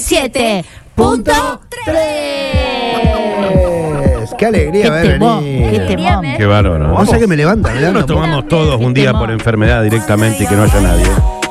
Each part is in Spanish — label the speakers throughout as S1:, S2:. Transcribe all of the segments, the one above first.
S1: 97.3. ¡Qué alegría ver venir!
S2: ¡Qué temón!
S3: Qué bárbaro.
S1: No sé qué me levanta.
S3: Nos tomamos todos un día por enfermedad directamente y que no haya nadie.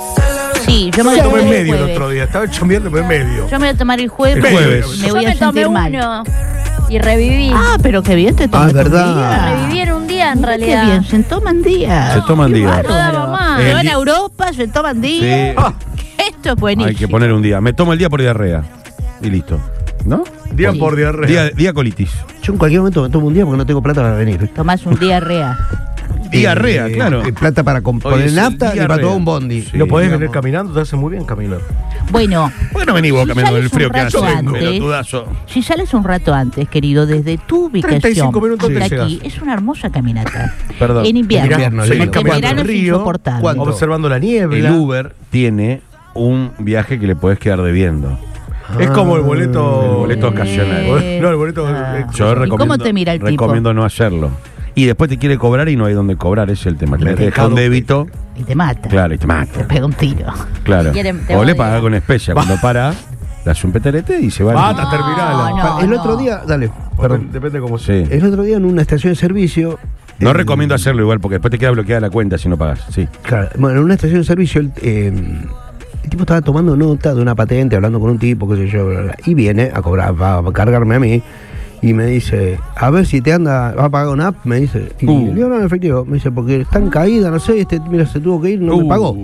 S2: Sí, yo me voy a
S4: tomé
S2: tomar
S4: en
S2: el
S4: medio el
S2: jueves.
S4: otro día, estaba chombiendo en medio.
S2: Yo me voy a tomar el jueves.
S3: El jueves.
S2: Me voy a sentir mal.
S5: uno y reviví.
S2: Ah, pero qué bien te tomas
S1: es verdad.
S5: Reviví en un día en
S2: Qué
S5: realidad.
S2: bien, se toman días.
S3: Se toman
S2: Qué
S3: días.
S2: bárbaro.
S5: No daba más.
S2: Se van a Europa, se toman días. Esto es buenísimo.
S3: Hay que poner un día. Me tomo el día por diarrea. Y listo. ¿No?
S4: Día
S2: Sí.
S4: por diarrea.
S3: Día colitis.
S1: Yo en cualquier momento me tomo un día porque no tengo plata para venir.
S2: Tomás un día rea.
S3: Diarrea, claro.
S1: Plata para
S3: Hoy
S1: poner
S3: es el
S1: nafta y para
S3: diarrea.
S1: todo un bondi.
S3: Sí.
S4: ¿No podés
S1: digamos.
S4: venir caminando? Te hace muy bien caminar.
S2: Bueno,
S3: ¿Por qué no venís vos
S2: Si
S3: caminando
S2: sales
S3: el frío
S2: un
S3: que hace?
S2: rato antes.
S3: Pelotudazo.
S2: si sales un rato antes, querido, desde tu ubicación
S4: 35 minutos
S2: hasta
S4: te
S2: aquí,
S4: llegas.
S2: es una hermosa caminata.
S3: Perdón.
S2: En invierno.
S1: En invierno,
S2: porque
S1: seguís
S2: en
S4: caminando
S2: verano
S4: el
S2: es
S4: río.
S2: insoportable.
S1: ¿Cuánto?
S4: Observando la
S3: El
S4: niebla.
S3: Uber tiene un viaje que le podés quedar debiendo.
S4: Es como el boleto.
S3: El boleto ocasional.
S4: No, el boleto.
S3: Yo
S2: ¿Y
S3: recomiendo,
S2: cómo te mira el tipo?
S3: recomiendo no hacerlo. Y después te quiere cobrar y no hay donde cobrar, ese es el tema. Que te deja un débito,
S2: Y te mata.
S3: claro, y te
S2: Te
S3: mata.
S2: pega un tiro.
S3: Claro.
S5: Te
S3: O le
S5: odia.
S3: paga con especia. Cuando para, le hace un peterete y se va.
S4: Bata, terminala.
S2: No,
S1: El otro día, dale, perdón.
S4: Depende cómo sea.
S3: Sí.
S1: El otro día en una estación de servicio.
S3: No recomiendo hacerlo igual porque después te queda bloqueada la cuenta si no pagas. Sí.
S1: Claro, bueno, en una estación de servicio el tipo estaba tomando nota de una patente, hablando con un tipo, qué sé yo, bla, bla, y viene a cobrar, va a cargarme a mí, y me dice, a ver si te anda, va a pagar una app, me dice, y le digo, no, en efectivo, me dice, porque está en caída, no sé, mira, se tuvo que ir, no me pagó.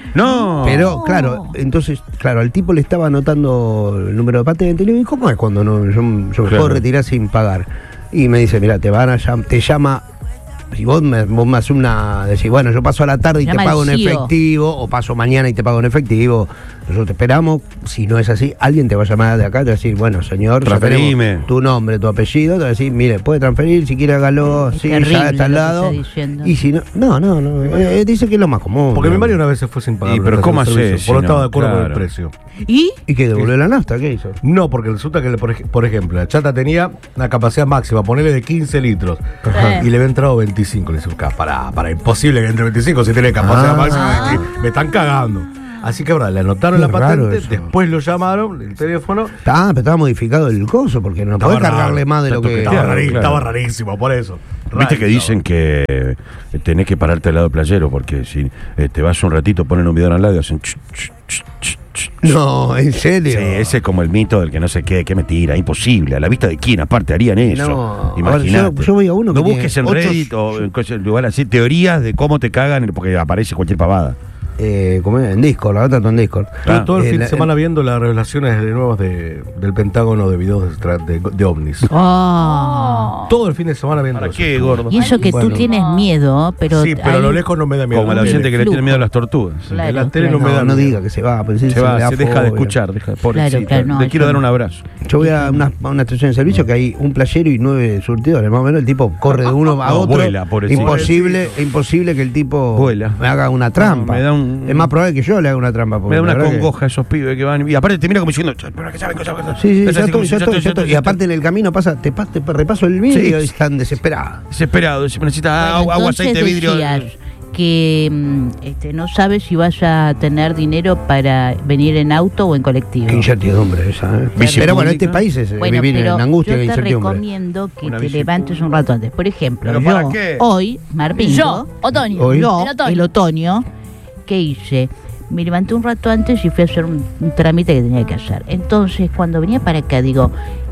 S3: No.
S1: Pero, claro, entonces, claro, al tipo le estaba anotando el número de patente, y le digo, ¿y cómo es cuando no, yo me
S3: Claro.
S1: puedo retirar sin pagar? Y me dice, mira, te llama. Si vos me haces una. Decís, bueno, yo paso a la tarde y te
S2: Llama
S1: pago
S2: el
S1: en
S2: CEO.
S1: efectivo, o paso mañana y te pago en efectivo. Nosotros te esperamos. Si no es así, alguien te va a llamar de acá y te va a decir, bueno, señor, ya
S3: Transferime.
S1: tenemos tu nombre, tu apellido. Te va a decir, mire, puede transferir, si quiere hágalo,
S2: Es
S1: sí,
S2: terrible
S1: ya está al
S2: lo que
S1: lado.
S2: está diciendo.
S1: Y si no, no. Dice que es lo más común.
S4: Porque mi
S1: digamos.
S4: Mario una vez se fue sin pagar.
S3: Y, pero
S4: la
S3: ¿cómo
S4: estación de
S3: hacés
S4: servicio, Por no
S3: si no?
S4: estaba de acuerdo con el
S3: Claro.
S4: precio.
S2: ¿Y?
S1: ¿Y que devolvió la nafta? ¿Qué hizo?
S4: No, porque resulta que, por ejemplo, la chata tenía una capacidad máxima, ponerle de 15 litros.
S5: Ajá.
S4: Y le había entrado 25. Le dice, para, imposible que entre 25 si tiene capacidad máxima. Me están cagando. Así que ahora le anotaron
S1: Qué
S4: la
S1: raro
S4: patente,
S1: eso.
S4: después lo llamaron, el teléfono.
S1: Pero estaba modificado el coso, porque no
S4: Estaba
S1: podés cargarle
S4: raro.
S1: más de lo que.
S4: Estaba,
S3: Claro, claro.
S4: estaba rarísimo, por eso.
S3: Viste que dicen que tenés que pararte al lado playero porque si te vas un ratito, ponen un video al lado y hacen
S1: No, en serio.
S3: Sí, ese es como el mito del que no sé qué mentira, imposible. ¿A la vista de quién aparte harían eso?
S1: No,
S3: Imagínate.
S1: a ver, yo voy a uno que
S3: No
S1: tiene
S3: busques en
S1: 8
S3: Reddit o en cosas- lugar así, teorías de cómo te cagan porque aparece cualquier pavada.
S1: ¿Cómo es? En Discord, la trato en Discord.
S4: Todo el fin de
S1: la-
S4: semana viendo las revelaciones de nuevos del Pentágono de videos de ovnis.
S2: Oh.
S4: Todo el fin de semana viendo
S3: ¿Para
S4: eso.
S3: qué, gordo?
S2: Y eso que
S1: Bueno.
S2: tú tienes miedo, pero.
S4: Sí, pero a lo lejos no me da miedo.
S3: Como la
S4: No me
S3: oyente que le
S2: flujo.
S3: tiene miedo a las tortugas.
S2: Claro,
S4: En la tele
S2: claro.
S4: no me da
S1: No
S4: miedo.
S1: diga que se va, pues sí,
S3: Se va,
S1: le da
S3: se deja de
S1: fobia.
S3: escuchar, pobrecita.
S2: claro, no,
S3: Le quiero
S2: eso
S3: dar
S2: no.
S3: un abrazo.
S1: Yo voy a una estación de servicio que hay un playero y 9 surtidores, más o menos. El tipo corre de uno a
S3: No,
S1: otro.
S3: vuela, pobrecito.
S1: Imposible que el tipo
S3: Vuela.
S1: me haga una trampa.
S3: No, me da un-
S1: Es más probable que yo le haga una trampa. porque
S3: Me da una
S1: la verdad que-
S3: congoja esos pibes que van. Y aparte te mira como diciendo, pero que saben cosas.
S1: Sí, ya estoy. Y aparte en el camino te repaso el vídeo y están desesperados.
S3: Desesperado, necesita
S2: Bueno,
S3: agua,
S2: entonces
S3: aceite, vidrio.
S2: decías que no sabes si vas a tener dinero para venir en auto o en colectivo.
S1: Qué incertidumbre esa, ¿eh?
S3: Bici
S1: Pero bueno,
S3: pública.
S1: este país es
S2: Bueno,
S1: vivir
S2: pero
S1: en angustia
S2: yo
S1: e
S2: te
S1: incertidumbre.
S2: recomiendo que
S3: Una
S2: te
S3: bici
S2: levantes un rato antes. Por ejemplo,
S3: ¿Pero para
S2: yo
S3: qué?
S2: hoy, Marvin,
S5: Yo, otoño.
S1: Hoy.
S2: yo,
S5: En otoño.
S2: el otoño, ¿qué hice? Me levanté un rato antes y fui a hacer un trámite que tenía que hacer. Entonces, cuando venía para acá, digo,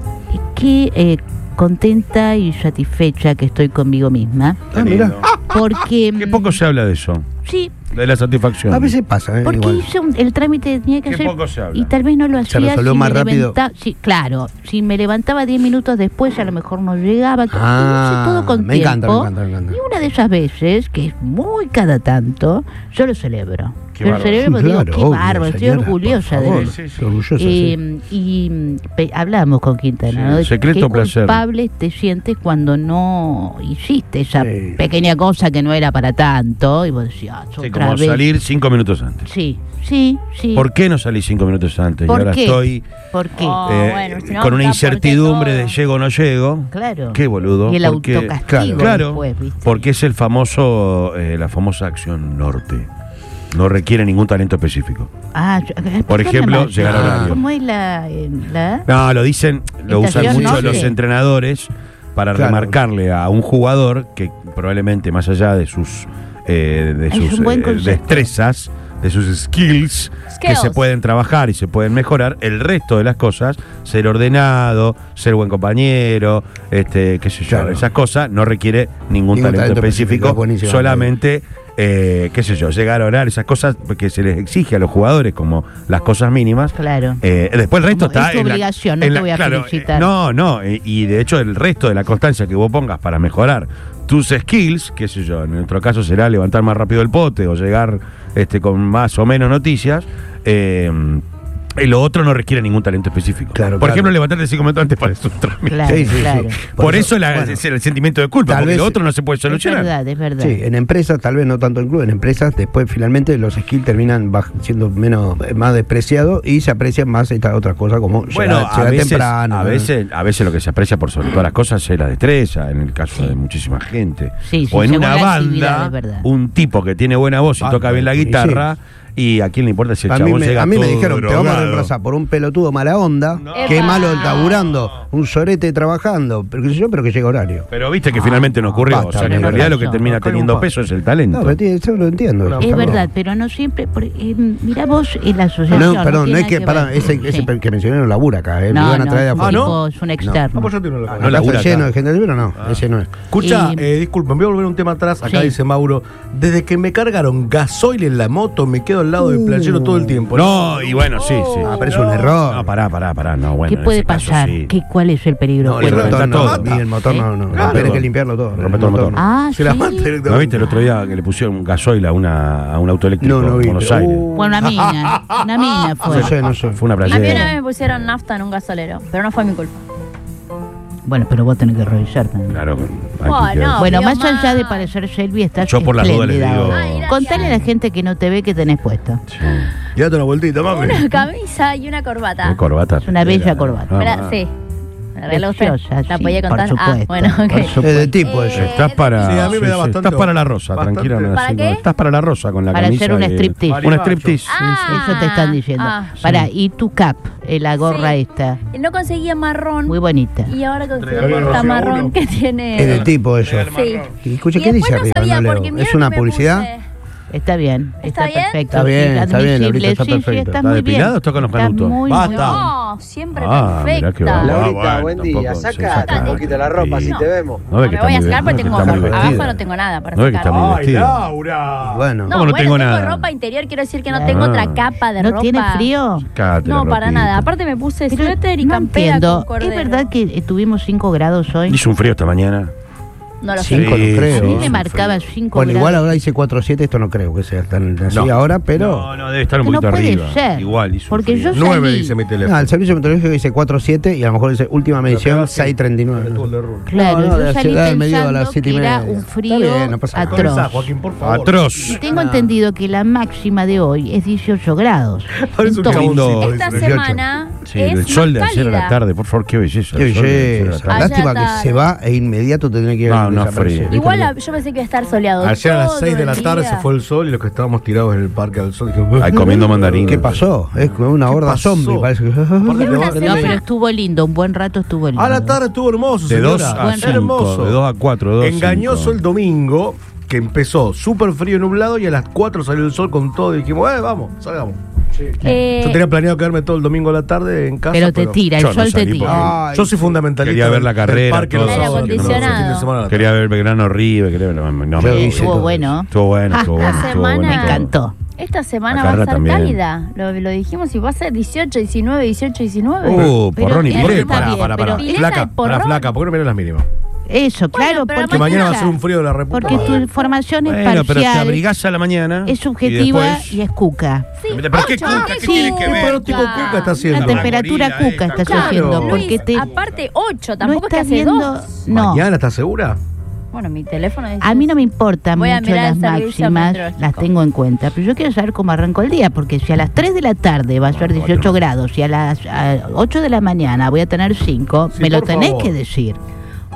S2: qué contenta y satisfecha que estoy conmigo misma.
S1: Mira,
S2: Porque,
S3: Qué poco se habla de eso,
S2: sí,
S3: de la satisfacción.
S1: a veces pasa, ¿eh?
S2: porque
S1: Igual.
S2: hice el trámite que tenía que
S3: Qué
S2: hacer
S3: poco se habla.
S2: y tal vez no lo hacía
S1: resolvió más rápido.
S2: Sí, claro, si me levantaba 10 minutos después a lo mejor no llegaba. Hice
S1: Ah,
S2: todo con
S1: me encanta,
S2: tiempo.
S1: me encanta.
S2: Y una de esas veces, que es muy cada tanto, yo lo celebro.
S3: Qué
S2: Yo lo
S3: bárbaro.
S2: celebro porque digo,
S1: Claro,
S2: qué
S1: obvio,
S2: bárbaro, estoy
S1: señora,
S2: orgullosa
S1: por
S2: de
S1: favor.
S2: él.
S3: Sí, sí.
S1: Orgullosa, sí.
S2: Hablamos con Quintana,
S3: Sí,
S2: ¿no? De
S3: secreto
S2: qué
S3: placer.
S2: culpable te sientes cuando no hiciste esa
S1: Sí.
S2: pequeña cosa que no era para tanto y vos decías,
S3: Sí,
S2: otra
S3: como
S2: vez.
S3: salir 5 minutos antes.
S2: Sí.
S3: ¿Por qué no salí 5 minutos antes? Y
S2: ¿Por
S3: ahora
S2: qué?
S3: estoy
S2: ¿Por qué?
S5: Oh, bueno, si no,
S3: con una
S5: está
S3: incertidumbre
S5: porque
S3: de llego o no llego.
S2: Claro.
S3: Qué boludo.
S2: Y el
S3: porque-
S2: autocastigo
S3: Claro,
S2: después, ¿viste?
S3: porque es el famoso, la famosa acción norte. no requiere ningún talento específico. Por ejemplo, llegar a horario.
S2: ¿Cómo es la?
S3: No, lo dicen, lo usan
S2: Estación
S3: mucho
S2: norte.
S3: los entrenadores para
S1: Claro.
S3: remarcarle a un jugador que probablemente más allá de sus
S2: Es un buen concepto.
S3: destrezas, de sus skills, que se pueden trabajar y se pueden mejorar, el resto de las cosas, ser ordenado, ser buen compañero, qué sé yo,
S1: Claro.
S3: esas cosas no requiere ningún talento específico,
S1: buenísimo.
S3: solamente qué sé yo, llegar a orar, esas cosas que se les exige a los jugadores como las cosas mínimas.
S2: Claro.
S3: Después el resto
S2: Como
S3: está
S2: es tu obligación, no te voy a felicitar.
S3: No, y de hecho el resto de la constancia que vos pongas para mejorar tus skills, qué sé yo, en nuestro caso será levantar más rápido el pote o llegar con más o menos noticias, lo otro no requiere ningún talento específico.
S1: Claro,
S3: Por
S1: claro.
S3: ejemplo, levantarte 5 minutos antes para un trámite.
S2: Claro,
S1: Sí, sí, sí.
S2: claro.
S3: Por eso
S1: bueno,
S3: es el sentimiento de culpa,
S1: tal
S3: porque
S1: vez-
S3: lo otro no se puede
S2: Es
S3: solucionar.
S2: verdad, es verdad.
S1: Sí, en empresas, tal vez no tanto en club, en empresas después finalmente los skills terminan siendo más despreciados y se aprecian más estas otras cosas como
S3: Bueno,
S1: llegar temprano.
S3: a veces lo que se aprecia por sobre todas las cosas es la destreza, en el caso de muchísima gente.
S2: Sí, sí,
S3: o en
S2: según
S3: una
S2: la actividad,
S3: banda,
S2: es verdad.
S3: un tipo que tiene buena voz y toca bien la
S1: sí.
S3: guitarra, y a quién le importa si el
S1: A mí,
S3: chabón llega
S1: a mí me
S3: todo
S1: dijeron, te vamos a
S3: drogado.
S1: reemplazar por un pelotudo mala onda, que es malo laburando, un sorete trabajando, pero que llega horario.
S3: Pero viste que finalmente no ocurrió.
S1: basta,
S3: O sea, que en
S1: tenés
S3: realidad lo que
S2: razón.
S3: termina
S4: Acá hay un
S3: teniendo
S4: paso.
S3: peso es el talento.
S1: No, pero eso lo entiendo.
S2: Es verdad, pero no siempre. Mirá vos en la asociación.
S1: No, perdón, no
S2: tiene
S1: es que,
S2: nada
S1: pará,
S2: ver.
S1: ese
S2: Sí.
S1: que mencioné no labura acá, me
S2: No,
S1: iban a traer de
S2: no,
S1: afuera.
S2: tipo, es un externo.
S4: pues yo tengo
S3: No
S1: Acá
S3: labura
S1: está lleno
S3: acá.
S1: de gente libre, no, ese no es.
S4: Escucha,
S2: Y-
S4: disculpen, voy a volver un tema atrás. Acá
S2: Sí.
S4: dice Mauro, desde que me cargaron gasoil en la moto, me quedo al lado del playero todo el tiempo.
S3: No, y bueno, sí, sí.
S1: Ah, pero es un error.
S3: No, pará. No, bueno,
S2: ¿Qué
S3: en
S2: puede
S3: ese caso
S2: pasar?
S3: sí.
S2: ¿Cuál es el peligro?
S1: No,
S3: Bueno,
S1: el motor
S3: está
S1: no,
S3: todo.
S1: y el motor no,
S4: Claro.
S1: tenés que limpiarlo todo.
S3: Rompe todo el motor.
S2: Ah,
S4: Se la
S2: sí.
S4: mata
S3: ¿No
S4: directamente.
S3: viste el otro día que le pusieron un gasoil a un auto eléctrico
S1: No vi,
S3: en Buenos
S1: pero-
S3: Aires?
S2: Bueno, una mina fue.
S1: No sé.
S3: Fue una
S5: A mí una
S3: playera.
S5: vez me pusieron nafta en un gasolero, pero no fue mi culpa.
S2: Bueno, pero vos tenés que revisar también.
S3: Claro,
S5: No,
S2: Bueno,
S5: vio
S2: más allá
S5: mal.
S2: de parecer Selvi, estás
S3: Yo por las dudas les
S2: espléndida
S3: digo-
S2: hoy.
S5: Ay, gracias.
S2: Contale a la gente que no te ve que tenés puesto.
S4: Y date una vueltita, mami.
S5: Una camisa y una corbata.
S3: ¿Qué corbata?
S2: Es una bella corbata.
S5: Espera, sí. ¿Me la regaló usted?
S2: Preciosa,
S5: ¿La
S2: sí,
S5: podía
S2: por
S5: contar?
S2: supuesto,
S5: Bueno, ok.
S2: por supuesto.
S1: Es de tipo eso.
S3: Estás para.
S4: Sí, a mí me da bastante-
S3: Estás para la rosa,
S4: bastante-
S3: tranquila. no,
S5: ¿Para
S3: así,
S5: qué?
S3: Estás para la rosa con la
S2: Para
S3: camisa.
S2: hacer un
S3: y-
S2: striptease.
S3: Un striptease.
S5: Ah.
S2: Eso te están diciendo.
S5: Sí.
S2: Pará, y tu cap, la gorra
S5: Sí.
S2: esta,
S5: No conseguía marrón.
S2: muy bonita.
S5: Y ahora conseguí
S4: Regálame
S5: esta
S4: uno.
S5: marrón que tiene.
S1: Es de tipo eso.
S5: Sí.
S1: Y escuche,
S5: Y
S1: ¿qué dice
S5: después no
S1: arriba?
S5: sabía,
S1: No
S5: porque
S1: leo.
S5: mirá
S1: ¿Es
S5: lo
S1: una
S5: que me
S1: publicidad?
S5: puse.
S2: Está bien,
S5: ¿Está bien?
S2: perfecto.
S1: Está bien,
S2: sí,
S1: está bien,
S2: admisible,
S1: Laurita, está
S2: sí, sí,
S1: perfecto.
S2: estás
S3: ¿Está
S2: muy
S3: depilado
S2: bien.
S3: o está con los
S2: Estás
S3: canutos?
S2: muy,
S4: Basta.
S2: muy bien.
S5: No, siempre
S3: Ah, mirá qué
S5: perfecta.
S3: va.
S6: Laurita,
S3: bueno,
S6: buen día.
S3: tampoco se
S6: Sacate
S3: saca.
S6: un poquito la ropa
S3: Sí.
S6: si te vemos.
S3: No ve
S5: Me
S3: que
S5: voy a
S3: está muy
S5: sacar porque
S3: bien,
S5: tengo
S3: que está muy
S5: abajo
S3: vestida.
S5: no tengo nada para
S3: No ve que está
S5: sacar.
S3: muy
S4: ¡Ay,
S3: vestida.
S4: Laura!
S1: Bueno,
S5: No,
S3: ¿Cómo no
S5: bueno,
S3: tengo nada?
S5: ropa interior, quiero decir que no
S2: Ah.
S5: tengo otra capa de
S2: ¿No
S5: ropa.
S2: tiene frío?
S3: Cállate la
S5: No, para
S3: ropita.
S5: nada. Aparte me puse
S2: Pero
S5: suéter y
S2: no
S5: campera
S2: entiendo.
S5: con
S2: ¿Es
S5: cordero.
S2: verdad que tuvimos 5 grados hoy?
S3: Hizo un frío esta mañana.
S5: No lo sé.
S1: 5 no
S3: Sí,
S1: creo.
S2: A mí
S3: sí,
S2: me marcaba 5
S1: Bueno,
S2: grados.
S1: igual ahora dice 4.7, esto no creo que sea tan así
S4: No.
S1: ahora, pero...
S3: No, debe estar un
S2: Que no
S3: poquito
S2: puede
S3: arriba.
S2: ser.
S3: Igual, hizo un
S2: Porque
S3: frío.
S2: yo
S4: 9
S2: salí.
S4: dice mi teléfono.
S1: No, el servicio meteorológico dice 4.7 y a lo mejor dice última medición 6.39.
S2: Claro,
S1: No, no,
S2: yo
S1: de
S2: salí
S1: ciudad del medio a
S2: pensando
S1: las 7:30.
S2: que era un
S1: Está
S2: frío
S1: bien, no pasa nada.
S2: atroz.
S4: Joaquín, por favor.
S3: Atroz.
S2: Y tengo entendido que la máxima de hoy es 18 grados.
S4: Parece un
S2: Entonces,
S3: lindo.
S5: Esta
S1: 18.
S5: semana
S3: Sí,
S5: es
S3: el sol de
S5: más
S3: ayer a la
S5: cálida.
S3: tarde, por favor, qué belleza.
S1: Qué
S3: el sol de ayer a la
S1: belleza.
S3: tarde.
S1: Lástima
S5: Allá
S1: que
S5: tarde.
S1: se va e inmediato tendría que
S3: No, no,
S1: desaparecer.
S3: frío.
S5: Igual yo pensé que iba a estar soleado.
S4: Ayer a las
S5: todo
S4: 6 de la
S5: el
S4: tarde
S5: día.
S4: se fue el sol y los que estábamos tirados en el parque al sol dijimos,
S3: Ay, comiendo mandarina.
S1: ¿Qué pasó? Es como una horda
S4: pasó?
S1: zombie, parece que...
S4: Aparte
S5: Una
S4: te va-
S2: no,
S5: semana.
S2: pero estuvo lindo, un buen rato estuvo lindo.
S4: A la tarde estuvo hermoso,
S3: De 2
S4: señora.
S3: a 5,
S4: hermoso.
S3: de 2 a 4, de 2 a 5.
S4: Engañoso el domingo, que empezó súper frío y nublado y a las 4 salió el sol con todo y dijimos, vamos, salgamos. Yo tenía planeado quedarme todo el domingo a la tarde en casa.
S2: Pero te tira, el
S3: yo no
S2: sol te
S3: salí
S2: tira.
S3: porque-
S1: Ay,
S4: Yo soy fundamentalista.
S3: Quería ver la
S4: del
S3: carrera,
S4: parque
S3: todo.
S4: los
S5: Aire
S4: sábados,
S5: acondicionado.
S4: fin de semana a la tarde.
S3: Quería ver Belgrano River, quería ver. No,
S1: Yo
S3: me-
S1: hice
S2: Estuvo
S1: todo
S2: bueno.
S3: Estuvo bueno, estuvo bueno.
S5: Esta
S3: estuvo bueno,
S5: semana-
S2: Me
S3: todo.
S2: encantó.
S5: Esta semana
S3: La
S5: va a
S3: carrera
S5: ser
S3: también.
S5: cálida. Lo dijimos y va a ser 18, 19, 18, 19.
S2: Pero
S3: porrón y
S2: eso
S3: pileta.
S2: está bien,
S4: Pará.
S2: pero
S5: Pileta
S4: Flaca,
S5: de porrón.
S4: flaca, ¿por qué no miras las mínimas?
S2: Eso, claro,
S5: pero
S2: porque,
S4: Que mañana va a
S5: Mañana.
S4: ser un frío de la República.
S2: porque tu información es
S3: Bueno, pero te
S2: parcial,
S3: abrigás a la mañana.
S2: es subjetiva
S3: después-
S2: y es cuca.
S5: Sí,
S3: ¿Pero qué
S5: ocho,
S3: cuca? ¿Qué
S5: sí,
S3: tiene que
S4: ¿Qué
S3: ver?
S4: pronóstico Cuca está haciendo?
S2: La temperatura
S3: gorila
S2: cuca
S3: esta,
S2: estás
S4: claro.
S2: haciendo,
S5: Luis,
S2: porque te
S5: aparte 8,
S2: no
S5: tampoco es que
S2: estás
S5: hace
S2: viendo.
S5: 2.
S2: No,
S4: ¿Mañana estás segura?
S5: Bueno, mi teléfono dice.
S2: a mí no me importan
S5: Voy a
S2: mucho
S5: mirar
S2: las
S5: el servicio
S2: máximas,
S5: meteorológico.
S2: las tengo en cuenta, pero yo quiero saber cómo arranco el día, porque si a las 3 de la tarde va a ser 18 grados y a las 8 de la mañana voy a tener 5,
S4: Sí,
S2: me lo
S4: por
S2: tenés
S4: favor.
S2: que decir.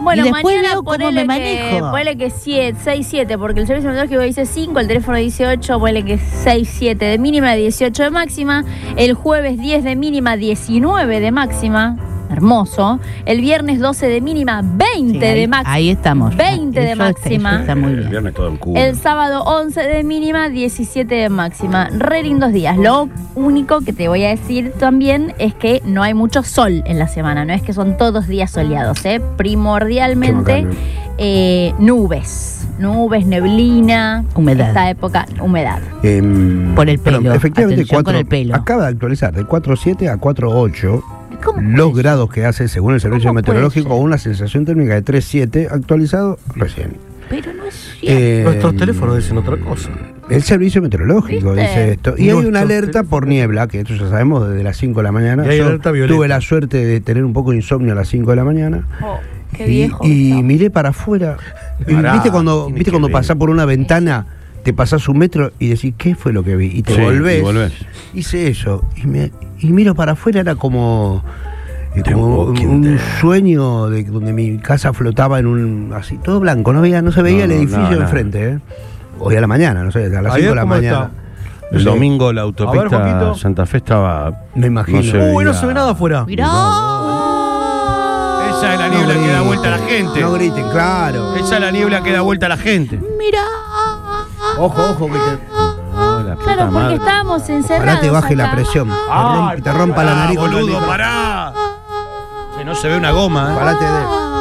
S5: Bueno,
S2: y después
S5: mañana
S2: veo cómo me manejo.
S5: ponele que 6, 7, porque el servicio meteorológico dice 5, el teléfono dice 8, ponele que 6, 7 de mínima, 18 de máxima. El jueves 10 de mínima, 19 de máxima. Hermoso. El viernes 12 de mínima, 20
S2: Sí,
S5: de máxima.
S2: Ahí estamos.
S5: 20 de máxima.
S2: Eso está muy
S3: El
S2: bien.
S3: viernes todo en culo.
S5: El sábado 11 de mínima, 17 de máxima. Re lindos días. Lo único que te voy a decir también es que no hay mucho sol en la semana. No es que son todos días soleados, ¿eh? Primordialmente nubes. Nubes, neblina.
S2: Humedad.
S5: Esta época, humedad.
S2: Por el pelo.
S1: Efectivamente,
S2: Atención con el pelo.
S1: acaba de actualizar de 4.7 a 4.8
S2: ¿Cómo puede
S1: los
S2: ser?
S1: grados que hace según el servicio
S2: ¿Cómo puede
S1: meteorológico,
S2: ser?
S1: una sensación térmica de 3.7 actualizado recién.
S2: Pero no es cierto.
S4: Nuestros teléfonos dicen otra cosa.
S1: El servicio meteorológico
S5: ¿Viste?
S1: dice esto. Y hay
S4: Nuestros
S1: una alerta
S4: teléfonos.
S1: por niebla, que esto ya sabemos desde las 5 de la mañana.
S4: Y hay
S1: Yo
S4: alerta violeta.
S1: tuve la suerte de tener un poco de insomnio a las 5 de la mañana.
S5: Oh, qué
S1: Y,
S5: viejo.
S1: y
S5: está.
S1: miré para afuera. Y
S3: Pará,
S1: ¿Viste cuando,
S3: tiene que ver.
S1: pasás por una ventana, te pasás un metro y decís, ¿qué fue lo que vi? Y te
S3: Sí,
S1: volvés.
S3: y volvés.
S1: Hice eso. Y miro para afuera, era como
S4: The
S1: un
S4: Walking Dead.
S1: sueño de donde mi casa flotaba en un así todo blanco, no se veía el edificio
S3: nada.
S1: enfrente, hoy a la mañana, no sé, a las 5 de la
S4: ¿Cómo
S1: mañana.
S4: está?
S3: El
S1: Sí.
S3: domingo la
S4: A ver,
S3: autopista
S4: Joaquito.
S3: Santa Fe estaba.
S1: Me imagino.
S3: No se
S4: Uy, no
S3: veía.
S4: se ve nada afuera.
S2: Mirá.
S3: Esa es la niebla que da vuelta a la gente.
S1: No griten, claro.
S3: Esa es la niebla que da vuelta a la gente.
S2: Mirá.
S1: Ojo, que
S3: La puta
S5: Claro, porque
S3: madre.
S5: estábamos encerrados.
S1: ojalá te baje
S5: acá.
S1: la presión.
S3: Ay,
S1: Te rompa la
S3: pará,
S1: nariz. con la
S3: boludo,
S1: nariz.
S3: pará. Que no se ve una goma,
S1: Ojalá te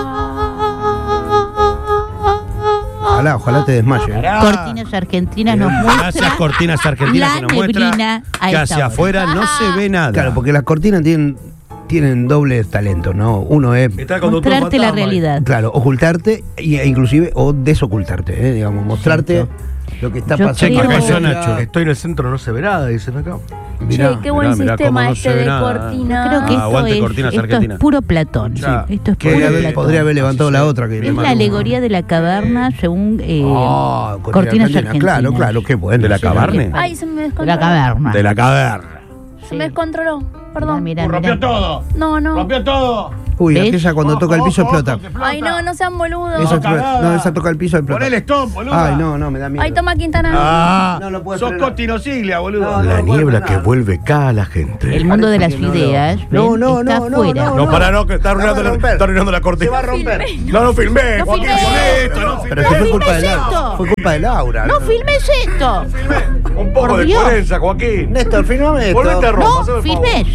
S1: ojalá te desmayes.
S2: Cortinas argentinas nos
S3: Gracias,
S2: muestran
S3: cortinas argentinas
S2: la
S3: que nos muestra
S2: neblina a
S3: que
S2: esta
S3: hacia
S2: hora.
S3: afuera no se ve nada.
S1: Claro, porque las cortinas tienen doble talento, ¿no? Uno es,
S4: Está el conductor
S2: mostrarte la
S4: fantasma.
S2: realidad.
S1: claro, ocultarte e inclusive o desocultarte, digamos, mostrarte lo que está
S2: Yo
S1: pasando.
S2: creo-
S3: Checa que son, Nacho.
S4: Estoy en el centro, no se ve nada, dicen acá.
S1: Mirá,
S5: Che, qué buen
S3: mirá
S5: sistema
S3: cómo no
S5: este
S3: se ve
S5: de
S3: nada.
S5: cortina.
S2: Creo que
S3: aguante Cortinas
S2: esto
S3: Argentinas.
S2: es puro Platón.
S3: Ya.
S2: Esto es
S1: que
S2: puro Platón.
S1: podría haber levantado la otra. Que
S2: Es la alegoría de la caverna según
S1: Cortina
S2: Cortinas
S1: Argentina.
S2: Argentinas.
S1: Claro, qué bueno.
S3: ¿De la
S1: sí.
S3: caverna?
S5: Ay, se me
S2: De
S5: descontroló.
S2: la caverna.
S3: De la caverna.
S5: Se me descontroló. Perdón.
S2: Mirá, mirá.
S3: todo.
S5: No, no.
S3: Rompió todo.
S1: Uy,
S2: ¿Ves?
S1: aquella cuando toca el piso explota.
S5: Ay, no sean boludos.
S1: Esa
S3: cagada.
S1: no, esa toca el piso explota.
S3: Ponele stop, boludo.
S1: Ay, no, me da miedo.
S5: Ay, toma Quintana.
S3: Ah,
S1: No lo puedo
S3: sos
S1: frenar.
S3: Cotinociglia, boludo.
S1: No,
S4: La
S1: no,
S4: niebla
S1: no,
S4: que
S1: no.
S4: vuelve acá a la gente.
S2: El mundo de las
S1: No, no.
S2: ideas
S1: No,
S2: ¿ven?
S1: no,
S2: está
S1: no, no,
S2: afuera.
S1: no,
S4: No, pará, no, que está
S1: Se va a
S4: arruinando,
S1: romper.
S4: está arruinando la cortina.
S1: Se va a romper.
S4: No filmé,
S5: No
S4: Joaquín,
S5: filmé.
S4: con esto, no
S1: Pero
S4: filmé.
S1: si fue culpa de
S2: filmes
S1: Laura.
S2: esto.
S1: Fue culpa de Laura.
S2: ¡No filmes esto!
S4: Un poco
S2: Por
S4: de
S2: Dios.
S4: coherencia, Joaquín.
S1: Néstor, filmame esto.
S4: Volvete a romper, hazme
S2: ¡No
S4: el favor.
S2: filmes!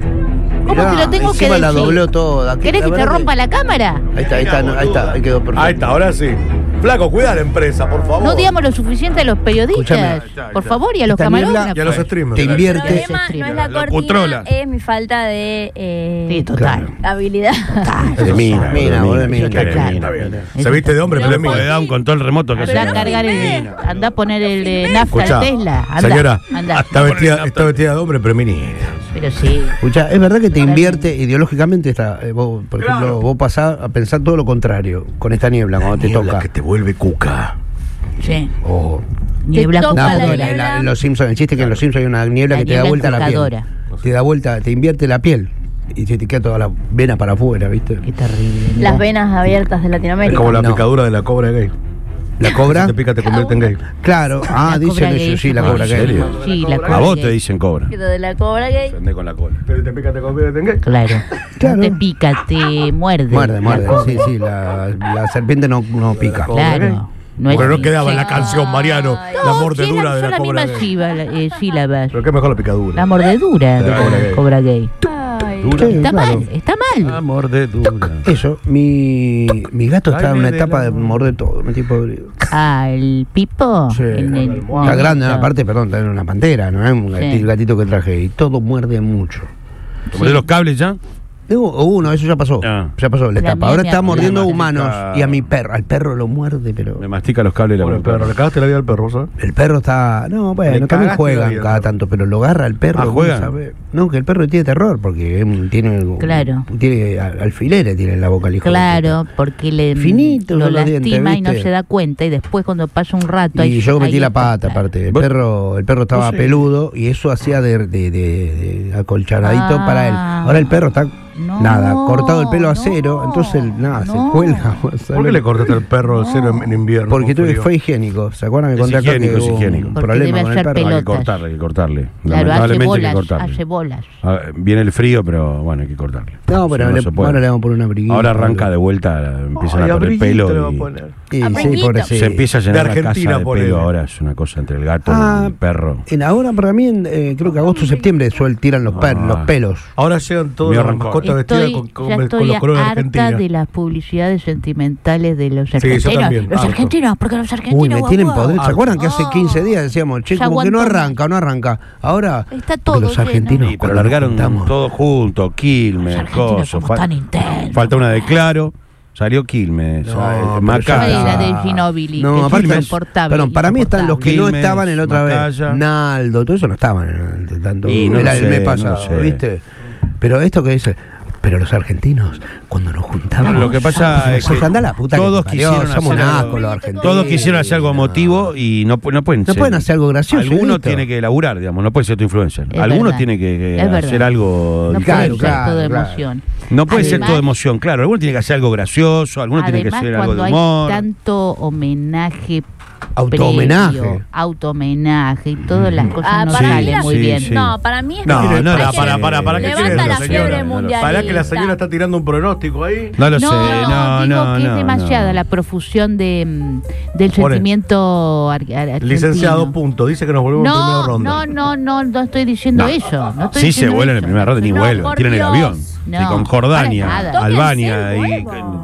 S2: ¿Cómo
S1: Mirá,
S2: te lo tengo que
S1: encima
S2: decir?
S1: la dobló toda.
S2: ¿Querés que te rompa la cámara?
S1: Ahí está, ahí quedó perfecto.
S4: Ahí está, ahora sí. Flaco, cuida la empresa, por favor.
S2: No digamos lo suficiente a los periodistas,
S1: Escúchame.
S2: por favor, y a los
S1: Esta niebla-
S2: camarógrafos.
S4: Y a los streamers.
S1: Te
S5: El
S1: invierte.
S5: problema no es la
S3: Lo
S5: cortina,
S3: controla.
S5: es mi falta de
S2: Sí, total.
S5: habilidad.
S3: De mina,
S1: Mina,
S3: boludo,
S1: de mina.
S2: Está claro.
S4: Está bien.
S2: Eso
S4: Se viste de hombre, pero es
S3: Le
S4: mina.
S3: da un control remoto que
S2: Andá
S3: hace.
S2: a cargar el. Andá a poner el de nafta
S4: Escuchá,
S2: al Tesla. Andá,
S4: señora,
S2: andá.
S4: está vestida de hombre, pero es minita.
S2: Pero sí.
S1: Escucha, es verdad que te invierte ideológicamente vos, por ejemplo, vos pasás a pensar todo lo contrario con esta niebla cuando te
S4: Niebla
S1: toca.
S4: que te vuelve cuca.
S2: Sí.
S1: Ojo.
S2: Niebla
S5: toca
S1: No,
S5: la
S1: porque
S2: cucadora.
S1: en los Simpsons, el chiste es que en los Simpsons hay una niebla
S2: La
S1: que te da
S2: niebla
S1: vuelta la piel.
S2: cucadora.
S1: Te da vuelta, te invierte la piel. Y se te queda toda la vena para afuera, ¿viste?
S2: Qué terrible.
S5: Las venas abiertas de
S4: Es
S5: Latinoamérica.
S4: como la
S1: No.
S4: picadura de la cobra gay.
S1: ¿La cobra?
S4: Si te pica, te convierte en gay.
S1: Claro. Ah,
S2: La
S1: dicen
S2: cobra
S1: eso,
S2: gay,
S1: sí, la
S2: ¿en
S1: cobra gay.
S3: serio?
S2: Sí, la cobra
S3: A vos
S2: gay.
S3: te dicen cobra.
S5: De la cobra gay.
S3: Se ande con la cola.
S4: Pero te pica, te convierte en gay.
S2: Claro.
S1: Claro.
S2: No te pica, te muerde.
S1: Muerde,
S2: La cobra.
S1: sí, la serpiente no pica.
S2: Claro.
S4: Pero no quedaba en la
S2: sí.
S4: canción, Mariano, la
S2: No,
S4: mordedura de
S2: son
S4: la
S2: las
S4: cobra
S2: mismas
S4: gay.
S2: sílabas.
S4: Pero qué mejor la picadura.
S2: La mordedura de
S4: La cobra
S2: la
S4: gay.
S2: cobra gay.
S5: Ay.
S3: Dura.
S1: Sí,
S2: Está
S1: claro.
S2: mal, está mal.
S3: Amor de dura.
S1: Eso, mi gato está en una
S3: Baile de
S1: etapa de
S3: la-
S1: morder todo, me tipo podrido.
S2: Ah, el Pipo.
S1: Sí.
S2: en el-
S1: Está grande, aparte, perdón, está en una pantera, no es un
S2: Sí.
S1: gatito que traje. Y todo muerde mucho.
S3: ¿Te mordés los cables ya?
S1: Uno, eso ya pasó.
S3: Ah.
S1: Ya pasó la
S2: La
S1: etapa.
S2: mía
S1: Ahora
S2: me
S1: está
S2: acuerdo.
S1: mordiendo
S3: La
S1: humanos
S3: mastica.
S1: y a mi perro. Al perro lo muerde, pero.
S3: Me mastica los cables de la
S4: Bueno, pero le cagaste la vida al perro, ¿sabes?
S1: El perro está. No,
S4: Le
S1: bueno, también
S4: cagaste la
S1: juegan
S4: vida,
S1: cada
S4: ¿no?
S1: tanto, pero lo agarra el perro.
S3: Ah,
S1: ¿cómo
S3: ¿juegan?
S1: sabe? No, que el perro tiene terror, porque tiene.
S2: Claro.
S1: Tiene alfileres, tiene en la boca el hijo de
S2: Claro, porque le
S1: Finitos
S2: lo
S1: son los
S2: lastima
S1: dientes,
S2: y no
S1: ¿viste?
S2: se da cuenta y después cuando pasa un rato
S1: puta. Y
S2: ahí-
S1: yo metí
S2: ahí
S1: la
S2: está,
S1: pata,
S2: claro.
S1: aparte. El
S3: ¿Vos-
S1: perro estaba
S3: no sé.
S1: peludo y eso hacía de acolchadito
S2: Ah.
S1: para él. Ahora el perro está
S2: No,
S1: nada, cortado el pelo a
S2: no,
S1: cero, entonces nada,
S2: no.
S1: se cuelga.
S4: ¿Por qué le cortaste el perro al cero en invierno?
S1: Porque
S4: con frío?
S1: fue higiénico. ¿Se acuerdan que
S3: Es
S1: conté acá
S3: higiénico,
S1: que
S3: es
S1: hubo un
S3: higiénico.
S2: Porque
S1: problema
S2: debe
S1: con el
S2: hacer
S1: perro?
S3: Hay que
S2: pelotas.
S3: cortarle.
S2: Claro, hace
S3: Lamentablemente hay que
S2: bolas,
S3: cortarle.
S2: hace bolas.
S3: Viene el frío, pero bueno, hay que cortarle.
S1: No,
S3: Si
S1: pero
S3: no se puede.
S1: ahora le vamos a poner un abriguito.
S3: Ahora arranca de vuelta, empiezan
S4: Ay,
S3: a poner
S4: abriguito le
S3: pelo
S4: va a
S3: y
S4: poner.
S1: Sí,
S5: Abriguito.
S1: pobrecito.
S3: se empieza a llenar
S4: De Argentina,
S3: la casa de
S4: ponele.
S3: pelo. Ahora es una cosa entre el gato y el perro.
S1: Ahora para mí, creo que agosto septiembre tiran los pelos.
S4: Ahora llegan todas
S3: Mío
S4: las
S3: arrancó.
S4: mascotas vestidas
S2: Estoy,
S4: con
S2: ya
S4: los
S2: estoy
S4: colores de
S2: harta
S4: Argentina.
S2: de las publicidades sentimentales de los
S4: Sí, yo
S2: argentinos.
S4: también,
S2: Los
S4: harto.
S2: argentinos, porque los argentinos.
S1: Uy, me
S2: guau,
S1: tienen
S2: guau.
S1: poder. ¿Se acuerdan que hace
S2: Ah.
S1: 15 días decíamos, che,
S2: Ya
S1: como que no
S2: aguanto
S1: arranca, no arranca? Ahora,
S2: Está
S1: porque
S2: todo
S1: los
S2: lleno.
S1: argentinos.
S3: Sí, pero
S1: cuando nos
S3: largaron
S1: juntamos-
S3: todo junto, Quilmes,
S2: Los argentinos
S3: coso.
S2: somos tan intensos.
S3: Falta una de Claro, salió Quilmes,
S1: No, pero
S3: Macaya.
S2: Ay,
S1: ya-
S2: la de Ginóbili.
S1: No,
S2: que
S1: aparte,
S2: es insoportable.
S1: perdón, para mí están los que no
S3: Quilmes,
S1: estaban en la otra
S3: Macaya.
S1: vez. Naldo, todo eso no estaban en el tanto.
S3: Y no
S1: el
S3: lo
S1: mes
S3: sé,
S1: pasado,
S3: no lo sé.
S1: ¿viste? Pero esto que dice. Pero los argentinos, cuando nos juntamos.
S3: Lo que pasa es que
S1: anda la puta que
S3: todos
S1: te parió,
S3: quisieron
S1: somos
S3: hacer
S1: un
S3: algo.
S1: asco los argentinos.
S3: Todos quisieron hacer algo emotivo y no pueden
S1: No
S3: ser.
S1: pueden hacer algo gracioso,
S3: Alguno
S1: listo.
S3: tiene que laburar, digamos, no puede ser tu influencer.
S2: Es
S3: Alguno
S2: verdad.
S3: tiene que
S2: Es
S3: hacer
S2: verdad.
S3: algo
S2: No
S1: Claro,
S2: puede ser
S1: claro,
S2: todo
S1: claro.
S2: emoción.
S3: No puede ser
S2: Además-
S3: todo emoción, claro. Alguno tiene que hacer algo gracioso, alguno tiene que
S2: Además,
S3: hacer algo
S2: cuando
S3: de
S2: hay
S3: humor.
S2: tanto homenaje,
S1: Autohomenaje.
S2: previo, autohomenaje y todas las cosas
S5: Ah,
S2: no
S5: para mí
S2: salen
S5: la-
S2: muy
S3: sí,
S2: bien.
S3: sí.
S5: No, para mí es
S3: No,
S5: que-
S3: no,
S5: hay
S3: no,
S5: que-
S3: para, ¿qué
S5: Levanta
S3: quiere
S5: la
S3: la
S5: fiebre
S3: señora?
S5: mundialista.
S4: Para que la señora está tirando un pronóstico ahí.
S3: No lo sé,
S2: digo
S3: no,
S2: que
S3: no.
S2: es demasiada
S3: no.
S2: la profusión del
S4: Por
S2: sentimiento argentino.
S4: Licenciado, punto. Dice que nos volvemos en primera ronda.
S2: No estoy diciendo
S3: No.
S2: eso. No estoy
S3: Sí se
S2: diciendo
S3: vuelven en
S2: eso.
S3: primera ronda, ni
S5: No,
S3: vuelven,
S5: por
S3: tienen el
S5: Dios.
S3: avión.
S2: No,
S3: Sí, con Jordania,
S2: para nada.
S3: Albania
S5: Tóquense
S3: y.
S5: el huevo.